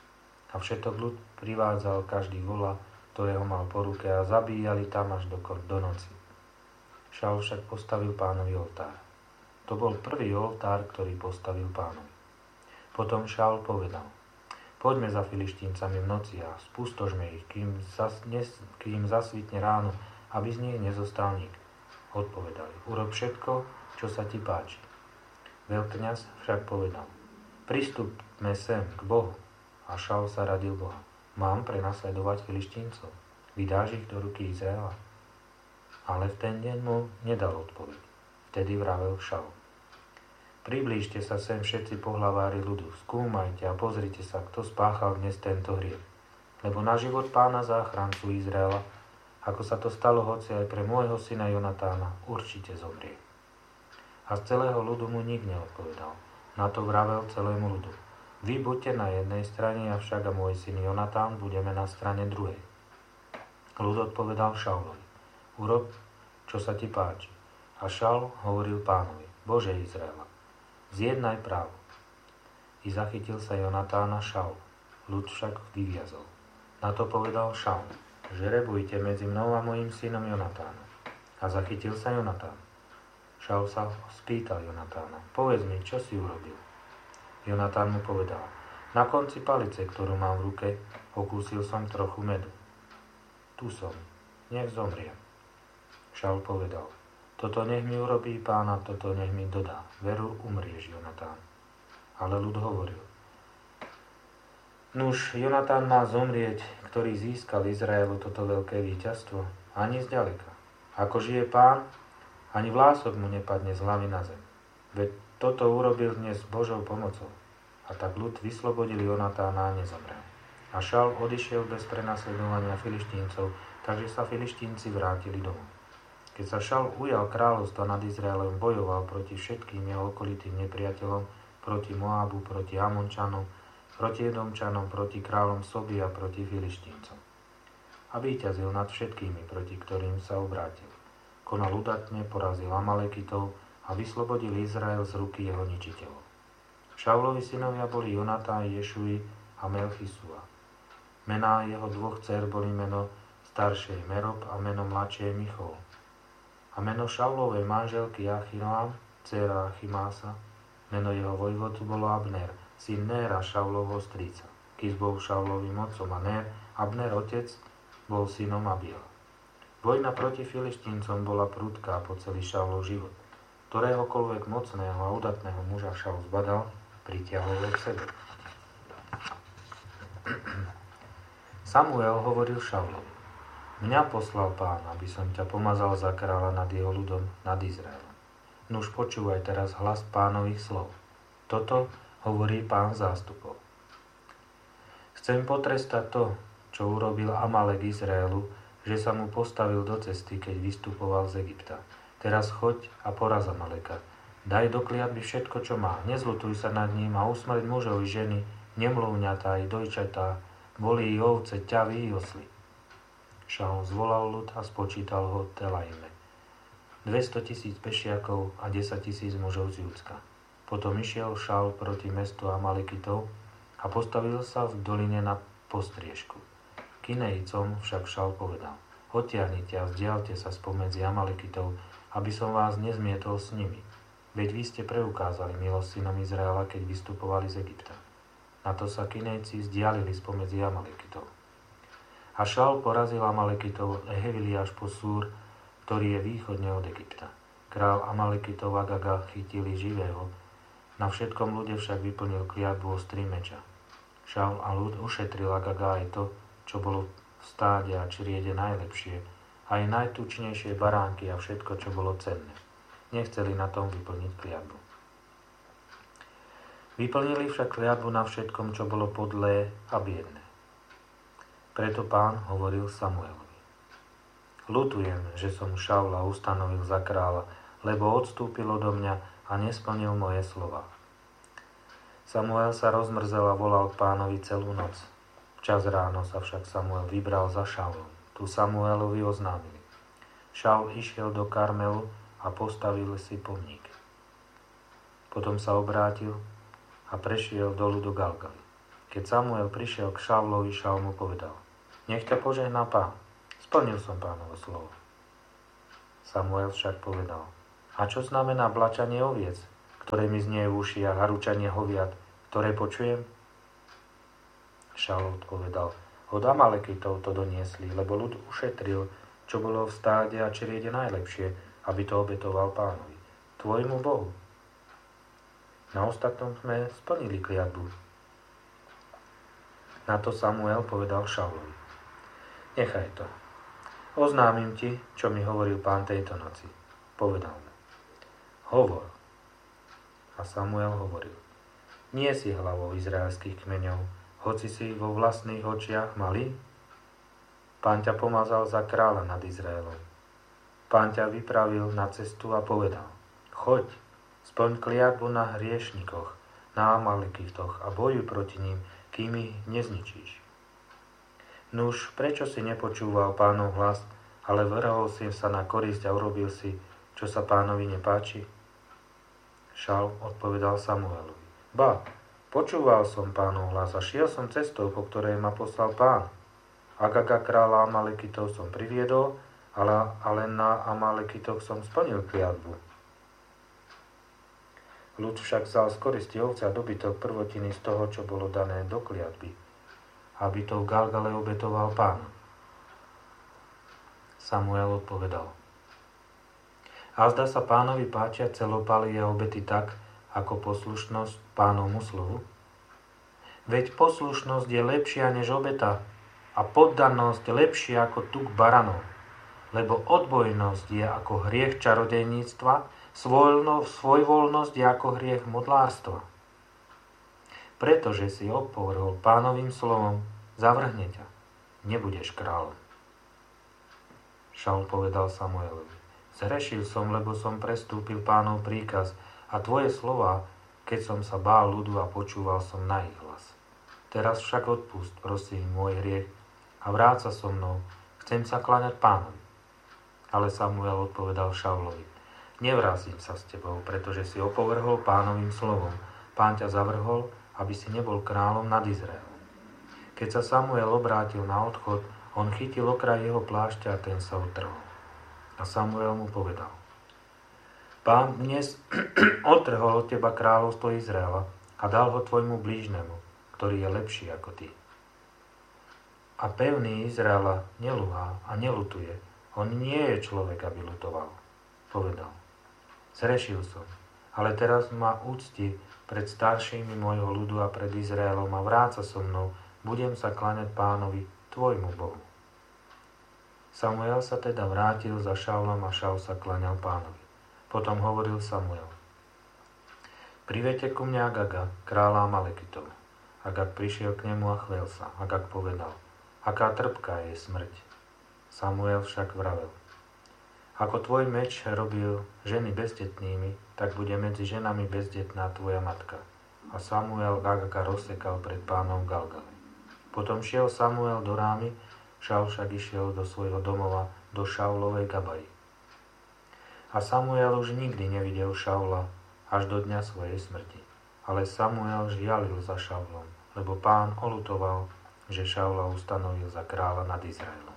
A všetok ľud privádzal každý vola, ktorého mal po ruke a zabíjali tam až do, do noci. Šaul však postavil Pánovi oltár. To bol prvý oltár, ktorý postavil Pánovi. Potom Šaul povedal: Poďme za Filištíncami v noci a spustožme ich, kým, zas, nes, kým zasvitne ráno, aby z nich nezostal nik. Odpovedali: Urob všetko, čo sa ti páči. Veľkňaz však povedal: Pristupme sem k Bohu. A Šaul sa radil Boha: Mám prenasledovať Filištíncov? Vydáš ich do ruky Izraela? Ale v ten deň mu nedal odpoveď. Vtedy vravel Šaul: Priblížte sa sem všetci pohlavári ľudu, skúmajte a pozrite sa, kto spáchal dnes tento hriech. Lebo na život Pána záchrancu Izraela, ako sa to stalo hoci aj pre môjho syna Jonatána, určite zomrie. A z celého ľudu mu nik neodpovedal. Na to vravel celému ľudu: Vy buďte na jednej strane, avšak a môj syn Jonatán budeme na strane druhej. Ľud odpovedal Šaulovi: Urob, čo sa ti páči. A Šaul hovoril Pánovi: Bože Izraela, zjednaj právo. I zachytil sa Jonatána Šaul. Ľud však vyviazol. Na to povedal Šaul: Žrebujte medzi mnou a mojím synom Jonatánom. A zachytil sa Jonatán. Šaul sa spýtal Jonatána: Povedz mi, čo si urobil? Jonatán mu povedal: Na konci palice, ktorú mám v ruke, okúsil som trochu medu. Tu som, nech zomriem. Šaul povedal: Toto nech mi urobí Pán a toto nech mi dodá. Veru, umrieš, Jonatán. Ale ľud hovoril: Nuž, Jonatán má zomrieť, ktorý získal Izraelu toto veľké víťazstvo, ani zďaleka. Ako žije Pán, ani vlások mu nepadne z hlavy na zem. Veď toto urobil dnes Božou pomocou. A tak ľud vyslobodil Jonatána a nezomrel. A Šaul odišiel bez prenasledovania Filištíncov, takže sa Filištínci vrátili domov. Keď sa Šaul ujal kráľovstva nad Izraelom, bojoval proti všetkým jeho okolitým nepriateľom, proti Moabu, proti Amončanom, proti Edomčanom, proti kráľom Soby a proti Filištíncom. A víťazil nad všetkými, proti ktorým sa obrátil. Konal udatne, porazil Amalekitov a vyslobodil Izrael z ruky jeho ničiteľov. Šaulovi synovia boli Jonatán, Ješui a Melchisua. Mená jeho dvoch dcér boli meno staršej Merob a meno mladšej Michol. A meno Šaulovej manželky Achinoam, dcéra Achimása, meno jeho vojvodu bolo Abner, syn Néra, Šaulovho strýca. Kis bol Šaulovým otcom a Nér, Abner otec, bol synom Abiela. Vojna proti Filištíncom bola prudká po celý Šaulov život. Ktoréhokoľvek mocného a udatného muža Šaul zbadal, pritiahol ho k sebe. Samuel hovoril Šaulovi: Mňa poslal Pán, aby som ťa pomazal za kráľa nad jeho ľudom, nad Izraelom. Nuž počúvaj teraz hlas Pánových slov. Toto hovorí Pán zástupov. Chcem potrestať to, čo urobil Amalek Izraelu, že sa mu postavil do cesty, keď vystupoval z Egypta. Teraz choď a poraz Amaleka. Daj do kliatby všetko, čo má. Nezľutuj sa nad ním a usmrť mužov i ženy, nemluvňatá i dojčatá, volí i ovce, ťavy i osly. Šaul zvolal ľud a spočítal ho Telaime. dvestotisíc pešiakov a desaťtisíc mužov z Júdska. Potom išiel Šaul proti mestu Amalekitov a postavil sa v doline na postriežku. Kinejcom však Šaul povedal: Odtiahnite a vzdialte sa spomedzi Amalekitov, aby som vás nezmietol s nimi. Veď vy ste preukázali milosť synom Izraela, keď vystupovali z Egypta. Na to sa Kinejci vzdialili spomedzi Amalekitov. A Šaul porazil Amalekitov Ehevili až po Súr, ktorý je východne od Egypta. Král Amalekitov Agaga chytili živého, na všetkom ľude však vyplnil kliatbu ostrý meča. Šaul a ľud ušetril Agaga aj to, čo bolo v stáde a čriede najlepšie, aj najtučnejšie baránky a všetko, čo bolo cenné. Nechceli na tom vyplniť kliatbu. Vyplnili však kliatbu na všetkom, čo bolo podlé a biedné. Preto Pán hovoril Samuelovi: Ľutujem, že som Šaula ustanovil za kráľa, lebo odstúpil odo mňa a nesplnil moje slova. Samuel sa rozmrzel a volal Pánovi celú noc. Včas ráno sa však Samuel vybral za Šaulom. Tu Samuelovi oznámili: Šaul išiel do Karmelu a postavil si pomník. Potom sa obrátil a prešiel dolu do Galgaly. Keď Samuel prišiel k Šaulovi, Šaul mu povedal: Nech ťa požehná Pán, splnil som Pánovo slovo. Samuel však povedal: A čo znamená blačanie oviec, ktoré mi znie v ušiach, a ručanie hoviat, ktoré počujem? Šaul odpovedal: Od Amalekitov to doniesli, lebo ľud ušetril, čo bolo v stáde a čriede najlepšie, aby to obetoval Pánovi, tvojmu Bohu. Na ostatnom sme splnili kliatbu. Na to Samuel povedal Šaulovi: Nechaj to. Oznámim ti, čo mi hovoril Pán tejto noci. Povedal mu: Hovor. A Samuel hovoril: Nie si hlavou izraelských kmeňov, hoci si vo vlastných očiach malý? Pán ťa pomazal za kráľa nad Izraelom. Pán ťa vypravil na cestu a povedal: Choď, splň kliatbu na hriešnikoch, na Amalekitoch a bojuj proti ním, kým ich nezničíš. Nuž, prečo si nepočúval Pánov hlas, ale vrhol si sa na korisť a urobil si, čo sa Pánovi nepáči? Šaul odpovedal Samuelovi: Ba, počúval som Pánov hlas a šiel som cestou, po ktorej ma poslal Pán. Agaga kráľa Amalekitov som priviedol, ale, ale na Amalekitoch som splnil kliatbu. Ľud však vzal z koristi ovce a dobytok prvotiny z toho, čo bolo dané do kliatby, aby to v Galgale obetoval Pán. Samuel odpovedal: A zdá sa Pánovi páčia celopaly a obety tak, ako poslušnosť Pánovmu slovu? Veď poslušnosť je lepšia než obeta a poddanosť lepšia ako tuk baranov, lebo odbojnosť je ako hriech čarodejníctva, svojvoľnosť je ako hriech modlárstva. Pretože si opovrhol Pánovým slovom, zavrhne ťa, nebudeš kráľom. Šaul povedal Samuelovi: Zrešil som, lebo som prestúpil Pánov príkaz a tvoje slova, keď som sa bál ľudu a počúval som na ich hlas. Teraz však odpust, prosím, môj hriech a vráť sa so mnou, chcem sa kláňať Pánovi. Ale Samuel odpovedal Šaulovi: Nevrátim sa s tebou, pretože si opovrhol Pánovým slovom. Pán ťa zavrhol, aby si nebol kráľom nad Izraelom. Keď sa Samuel obrátil na odchod, on chytil okraj jeho plášťa a ten sa utrhol. A Samuel mu povedal: Pán dnes odtrhol od teba kráľovstvo Izraela a dal ho tvojmu blížnemu, ktorý je lepší ako ty. A pevný Izraela neluhá a nelutuje. On nie je človek, aby lutoval. Povedal: Zrešil som, ale teraz ma úcti pred staršími môjho ľudu a pred Izraelom a vráca so mnou, budem sa kláňať Pánovi, tvojmu Bohu. Samuel sa teda vrátil za Šaulom a Šaul sa kláňal Pánovi. Potom hovoril Samuel: Privedte ku mne Agaga, kráľa Amalekitov. Agag prišiel k nemu a chvel sa. Agag povedal: Aká trpká je smrť. Samuel však vravel: Ako tvoj meč robil ženy bezdetnými, tak bude medzi ženami bezdetná tvoja matka. A Samuel Agaga rozsekal pred Pánom v Galgale. Potom šiel Samuel do Rámy, Šaul však išiel do svojho domova, do Šaulovej Gabaji. A Samuel už nikdy nevidel Šaula až do dňa svojej smrti. Ale Samuel žialil za Šaulom, lebo Pán oľutoval, že Šaula ustanovil za kráľa nad Izraelom.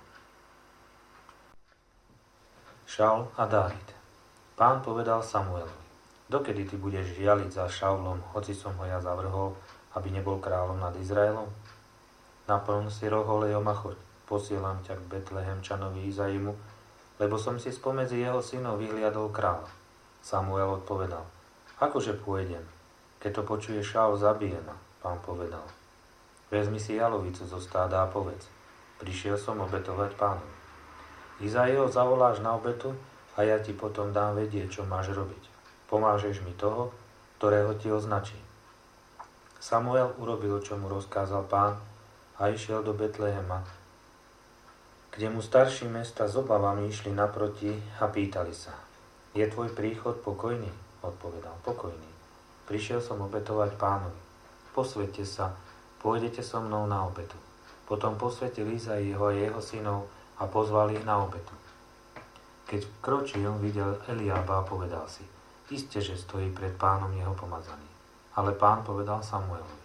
Šaul a Dávid. Pán povedal Samuelovi: Dokedy ty budeš žialiť za Šaulom, hoci som ho ja zavrhol, aby nebol kráľom nad Izraelom? Naplň si roh olejom a choď, posielam ťa k Betlehemčanovi Izaimu, lebo som si spomedzi jeho synov vyhliadol kráľa. Samuel odpovedal: Akože pôjdem? Keď to počuje Šaul, zabije ma. Pán povedal: Vezmi si jalovicu zo stáda a povedz: Prišiel som obetovať Pánovi. Izaiho zavoláš na obetu a ja ti potom dám vedieť, čo máš robiť. Pomážeš mi toho, ktorého ti označím. Samuel urobil, čo mu rozkázal Pán, a išiel do Betlehema, kde mu starší mesta s obavami išli naproti a pýtali sa: Je tvoj príchod pokojný? Odpovedal: Pokojný. Prišiel som obetovať Pánovi. Posväťte sa, pôjdete so mnou na obetu. Potom posvätil Izaiho a jeho synov a pozval ich na obetu. Keď vkročil, videl Eliába a povedal si: Iste, že stojí pred Pánom jeho pomazaný. Ale Pán povedal Samuelovi: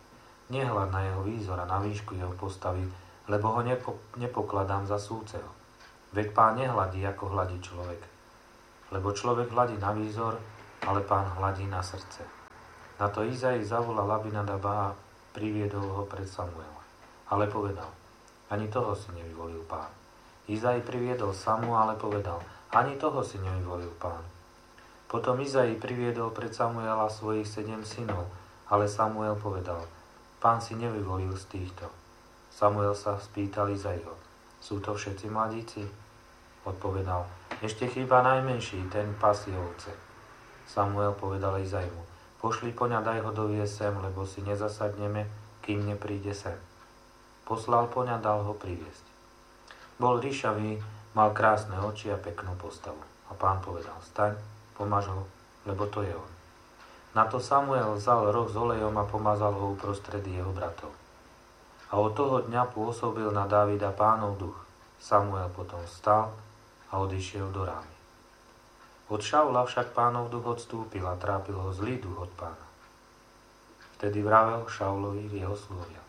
Nehľad na jeho výzor a na výšku jeho postavy, lebo ho nepo, nepokladám za súceho. Veď Pán nehladí, ako hladí človek. Lebo človek hladí na výzor, ale Pán hladí na srdce. Na to Izai zavolal Abinadaba a priviedol ho pred Samuela. Ale povedal, ani toho si nevyvolil Pán. Izai priviedol Samu, ale povedal, ani toho si nevyvolil Pán. Potom Izai priviedol pred Samuela svojich sedem synov, ale Samuel povedal, Pán si nevyvolil z týchto. Samuel sa spýtal Izaiho, sú to všetci mladíci? Odpovedal, ešte chýba najmenší, ten pasie ovce. Samuel povedal Izaimu, pošli poňa, daj ho doviesť sem, lebo si nezasadneme, kým nepríde sem. Poslal poňa, dal ho priviesť. Bol ríšavý, mal krásne oči a peknú postavu. A Pán povedal, staň, pomaž ho, lebo to je on. Na to Samuel vzal roh s olejom a pomazal ho uprostred jeho bratov. A od toho dňa pôsobil na Dávida Pánov duch. Samuel potom vstal a odišiel do Rámy. Od Šaula však Pánov duch odstúpil a trápil ho zlý duch od Pána. Vtedy vravel Šaulovi jeho sluhovia.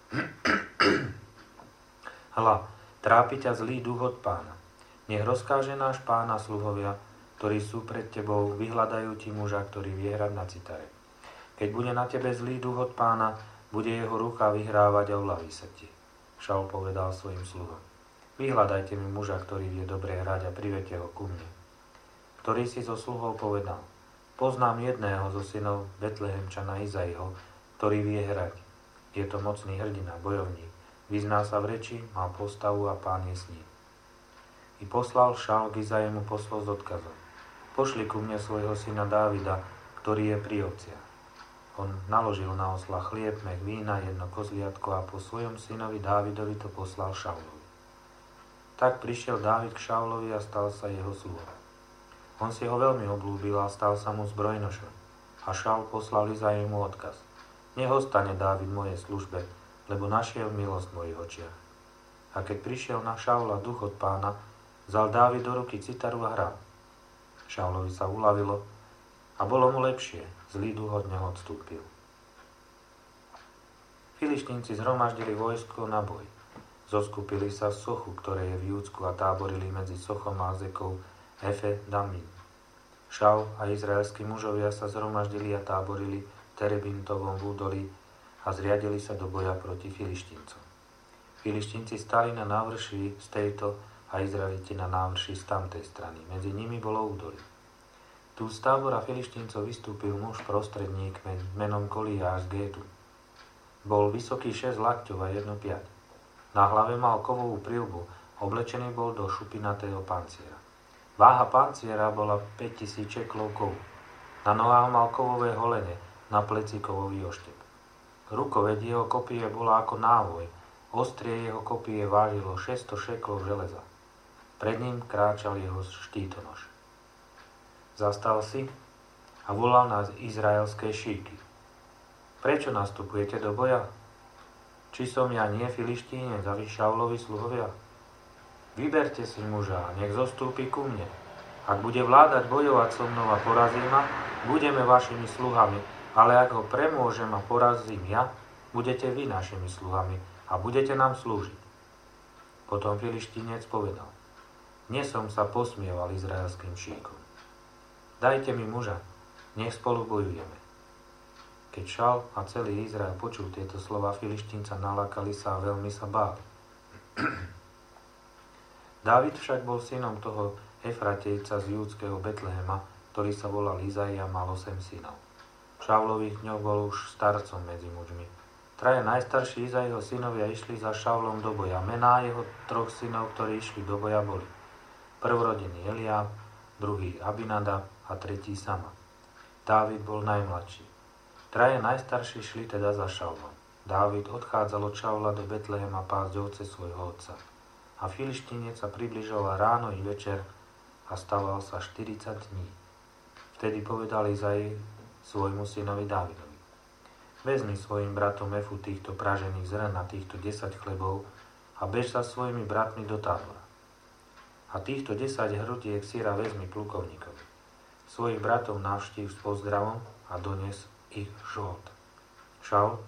Hľa, trápi ťa zlý duch od Pána. Nech rozkáže náš Pán a sluhovia, ktorí sú pred tebou, vyhľadajú ti muža, ktorý vie hrať na citare. Keď bude na tebe zlý duch od Pána, bude jeho ruka vyhrávať a uľaví sa ti. Šaul povedal svojim sluhom, vyhľadajte mi muža, ktorý vie dobre hrať a privedte ho ku mne. Ktorý si zo sluhov povedal, poznám jedného zo synov Betlehemčana Izaiho, ktorý vie hrať. Je to mocný hrdina, bojovník, vyzná sa v reči, má postavu a Pán je s ním. I poslal Šaul k Izaimu poslov s odkazom. Pošli ku mne svojho syna Dávida, ktorý je pri ovciach. On naložil na osla chlieb, mech vína, jedno kozliatko a po svojom synovi Dávidovi to poslal Šaulovi. Tak prišiel Dávid k Šaulovi a stal sa jeho sluhom. On si ho veľmi obľúbil a stal sa mu zbrojnošom. A Šaul poslal Izaimu odkaz. Nech ostane Dávid mojej službe, lebo našiel milosť v mojich očiach. A keď prišiel na Šaula duch od Pána, vzal Dávid do ruky citaru a hral. Šaulovi sa uľavilo a bolo mu lepšie, zlý duch od neho odstúpil. Filištínci zhromaždili vojsko na boj. Zoskupili sa v Sochu, ktoré je v Júdsku, a táborili medzi Sochom a Azekou Efe Damim. Šaul a izraelskí mužovia sa zhromaždili a táborili v Terebintovom údolí a zriadili sa do boja proti Filištíncom. Filištínci stali na návrši z tejto a Izraeliti na návrši z tamtej strany. Medzi nimi bolo údolie. Tu z tábora Filištíncov vystúpil muž prostredník menom Goliáš z Gétu. Bol vysoký šesť lakťov a jednu piať. Na hlave mal kovovú prilbu, oblečený bol do šupinatého panciera. Váha panciera bola päťtisíc šeklov kovu. Na nohách mal kovové holene, na pleci kovový oštep. Rukoveď jeho kopie bola ako návoj, ostrie jeho kopie vážilo šesťsto šeklov železa. Pred ním kráčal jeho štítonož. Zastal si a volal na izraelské šíky. Prečo nastupujete do boja? Či som ja nie Filištínec a vy Šaulovi sluhovia? Vyberte si muža a nech zostúpi ku mne. Ak bude vládať bojovať so mnou a porazí ma, budeme vašimi sluhami, ale ak ho premôžem a porazím ja, budete vy našimi sluhami a budete nám slúžiť. Potom Filištínec povedal, dnes som sa posmieval izraelským šíkom. Dajte mi muža, nech spolu bojujeme. Keď Šaul a celý Izrael počul tieto slova Filištínca, nalákali sa a veľmi sa báli. Dávid však bol synom toho Efratejca z júdskeho Betlehema, ktorý sa volal Izai a mal osem synov. V Šaulových dňoch bol už starcom medzi mužmi. Traja najstarší Izaiho synovia išli za Šaulom do boja. Mená jeho troch synov, ktorí išli do boja, boli prvorodený Eliáb, druhý Abinadab a tretí Sama. Dávid bol najmladší. Traja najstarší šli teda za Šaulom. Dávid odchádzal od Šaula do Betlehema pásť ovce svojho otca. A Filištínec sa približoval ráno i večer a stával sa štyridsať dní. Vtedy povedal Izai svojmu synovi Dávidovi. Vezmi svojim bratom Efu týchto pražených zrn a týchto desať chlebov a bež sa svojimi bratmi do tábora. A týchto desať hrudiek syra vezmi plukovníkovi. Svojich bratov navštív s pozdravom a dones ich žolt. Šaul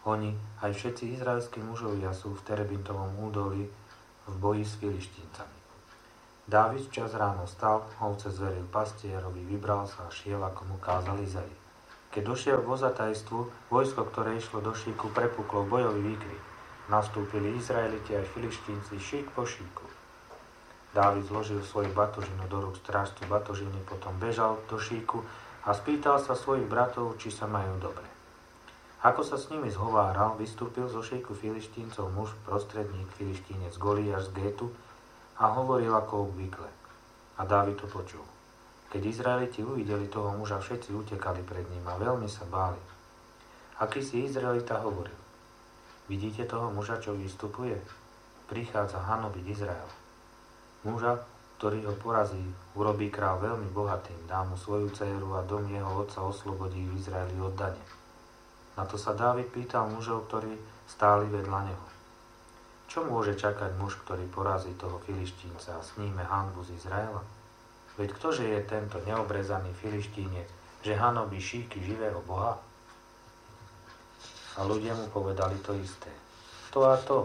Oni, aj všetci izraelskí mužovia sú v Terebintovom údolí v boji s Filištíncami. Dávid včas ráno stal, ovce zveril pastierovi, vybral sa a šiel, ako mu kázal Izai. Keď došiel k vozatajstvu, vojsko, ktoré išlo do šíku, prepuklo bojový výkrik. Nastúpili Izraeliti aj Filištínci šík po šíku. Dávid zložil svoju batožinu do rúk strážcu batožiny, potom bežal do šíku a spýtal sa svojich bratov, či sa majú dobre. Ako sa s nimi zhováral, vystúpil zo šíku Filištíncov muž, prostredník Filištínec Goliáš z Gétu a hovoril ako obvykle. A Dávid to počul. Keď Izraeliti uvideli toho muža, všetci utekali pred ním a veľmi sa báli. Akýsi Izraelita hovoril: Vidíte toho muža, čo vystupuje? Prichádza hanobiť Izrael. Muža, ktorý ho porazí, urobí král veľmi bohatým, dá mu svoju dcéru a dom jeho otca oslobodí v Izraeli od dane. Na to sa Dávid pýtal mužov, ktorí stáli vedľa neho. Čo môže čakať muž, ktorý porazí toho Filištínca a sníme hanbu z Izraela? Veď ktože je tento neobrezaný Filištínec, že hanobí šíky živého Boha? A ľudia mu povedali to isté. To a to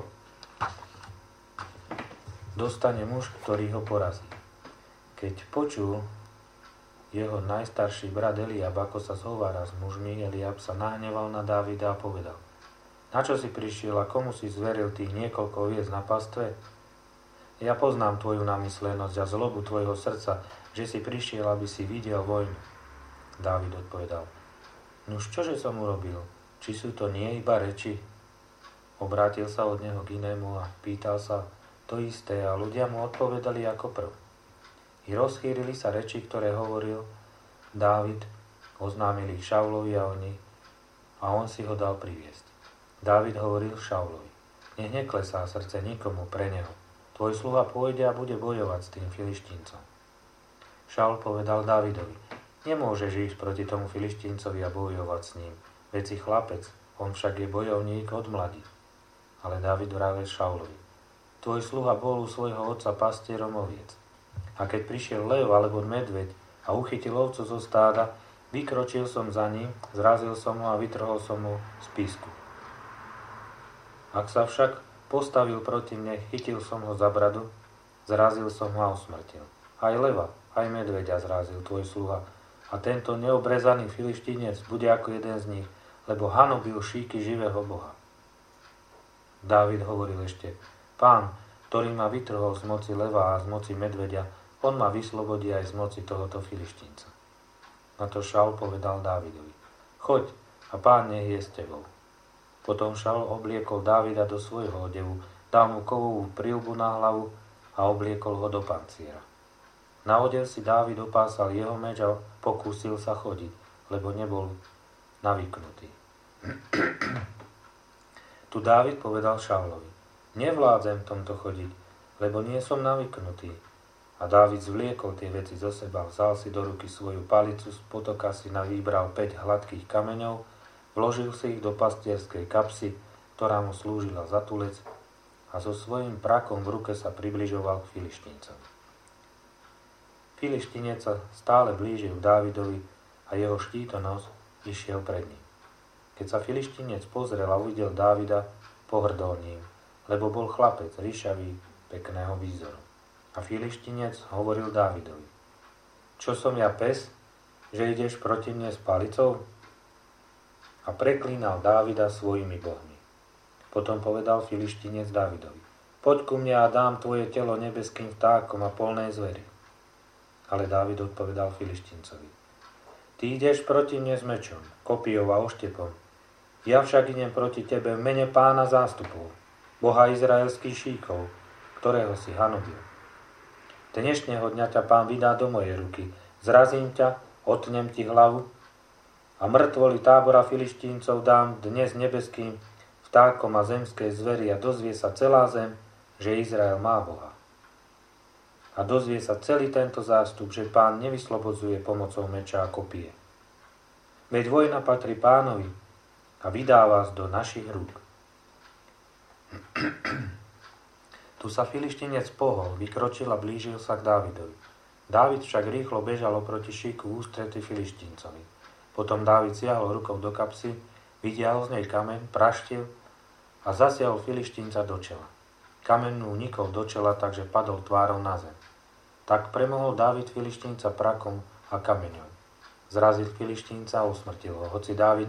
dostane muž, ktorý ho porazí. Keď počul jeho najstarší brat Eliab, ako sa zhovára s mužmi, Eliab sa nahneval na Dávida a povedal: Na čo si prišiel a komu si zveril tých niekoľko oviec na pastve? Ja poznám tvoju namyslenosť a zlobu tvojho srdca, že si prišiel, aby si videl vojnu. Dávid odpovedal: Nuž čože som urobil? Či sú to nie iba reči? Obrátil sa od neho k inému a pýtal sa to isté a ľudia mu odpovedali ako prv. I rozchýrili sa reči, ktoré hovoril Dávid, oznámili ich Šaulovi a oni, a on si ho dal priviesť. Dávid hovoril Šaulovi: Nech neklesá srdce nikomu pre neho. Tvoj sluha pôjde a bude bojovať s tým Filištíncom. Šaul povedal Dávidovi: Nemôžeš ísť proti tomu Filištíncovi a bojovať s ním. Veď si chlapec, on však je bojovník od mladí. Ale Dávid vravel Šaulovi: Tvoj sluha bol u svojho otca pastierom oviec. A keď prišiel lev alebo medveď a uchytil ovcu zo stáda, vykročil som za ním, zrazil som ho a vytrhol som mu z písku. Ak sa však postavil proti mne, chytil som ho za bradu, zrazil som ho a usmrtil. Aj leva, aj medveďa zrazil tvoj sluha. A tento neobrezaný Filištínec bude ako jeden z nich, lebo hanobil šíky živého Boha. Dávid hovoril ešte: Pán, ktorý ma vytrhol z moci leva a z moci medveďa, on ma vyslobodí aj z moci tohoto Filištínca. Na to Šaul povedal Dávidovi: Choď a Pán nech je s tebou. Potom Šaul obliekol Dávida do svojho odevu, dal mu kovovú prilbu na hlavu a obliekol ho do panciera. Na odev si Dávid opásal jeho meč a pokúsil sa chodiť, lebo nebol navyknutý. Tu Dávid povedal Šaulovi: Nevládzem tomto chodiť, lebo nie som navyknutý. A Dávid zvliekol tie veci zo seba, vzal si do ruky svoju palicu, z potoka si navýbral päť hladkých kameňov, vložil si ich do pastierskej kapsy, ktorá mu slúžila za tulec, a so svojím prakom v ruke sa približoval k Filištíncovi. Filištínec sa stále blížil k Dávidovi a jeho štítonos išiel pred ním. Keď sa Filištínec pozrel a uvidel Dávida, pohrdol ním, lebo bol chlapec, ríšavý, pekného výzoru. A Filištínec hovoril Dávidovi: Čo som ja pes, že ideš proti mne s palicou? A preklínal Dávida svojimi bohmi. Potom povedal Filištínec Dávidovi: Poď ku mne a dám tvoje telo nebeským vtákom a polnej zveri. Ale Dávid odpovedal Filištíncovi: Ty ideš proti mne s mečom, kopijou a oštepom. Ja však idem proti tebe v mene Pána zástupov, Boha izraelských šíkov, ktorého si hanobil. Dnešného dňa ťa Pán vydá do mojej ruky. Zrazím ťa, otnem ti hlavu a mŕtvoli tábora Filištíncov dám dnes nebeským vtákom a zemskej zveri a dozvie sa celá zem, že Izrael má Boha. A dozvie sa celý tento zástup, že Pán nevyslobodzuje pomocou meča a kopie. Veď vojna patrí Pánovi a vydá vás do našich rúk. Tu sa Filištínec pohol, vykročil a blížil sa k Dávidovi. Dávid však rýchlo bežal oproti šíku v ústrety Filištíncovi. Potom Dávid siahol rukou do kapsy, Vytiahol z nej kameň, praštil a zasiahol Filištínca do čela. Kameň mu unikol do čela, takže padol tvárou na zem. Tak premohol Dávid Filištínca prakom a kameňom. Zrazil Filištínca a usmrtil ho, hoci Dávid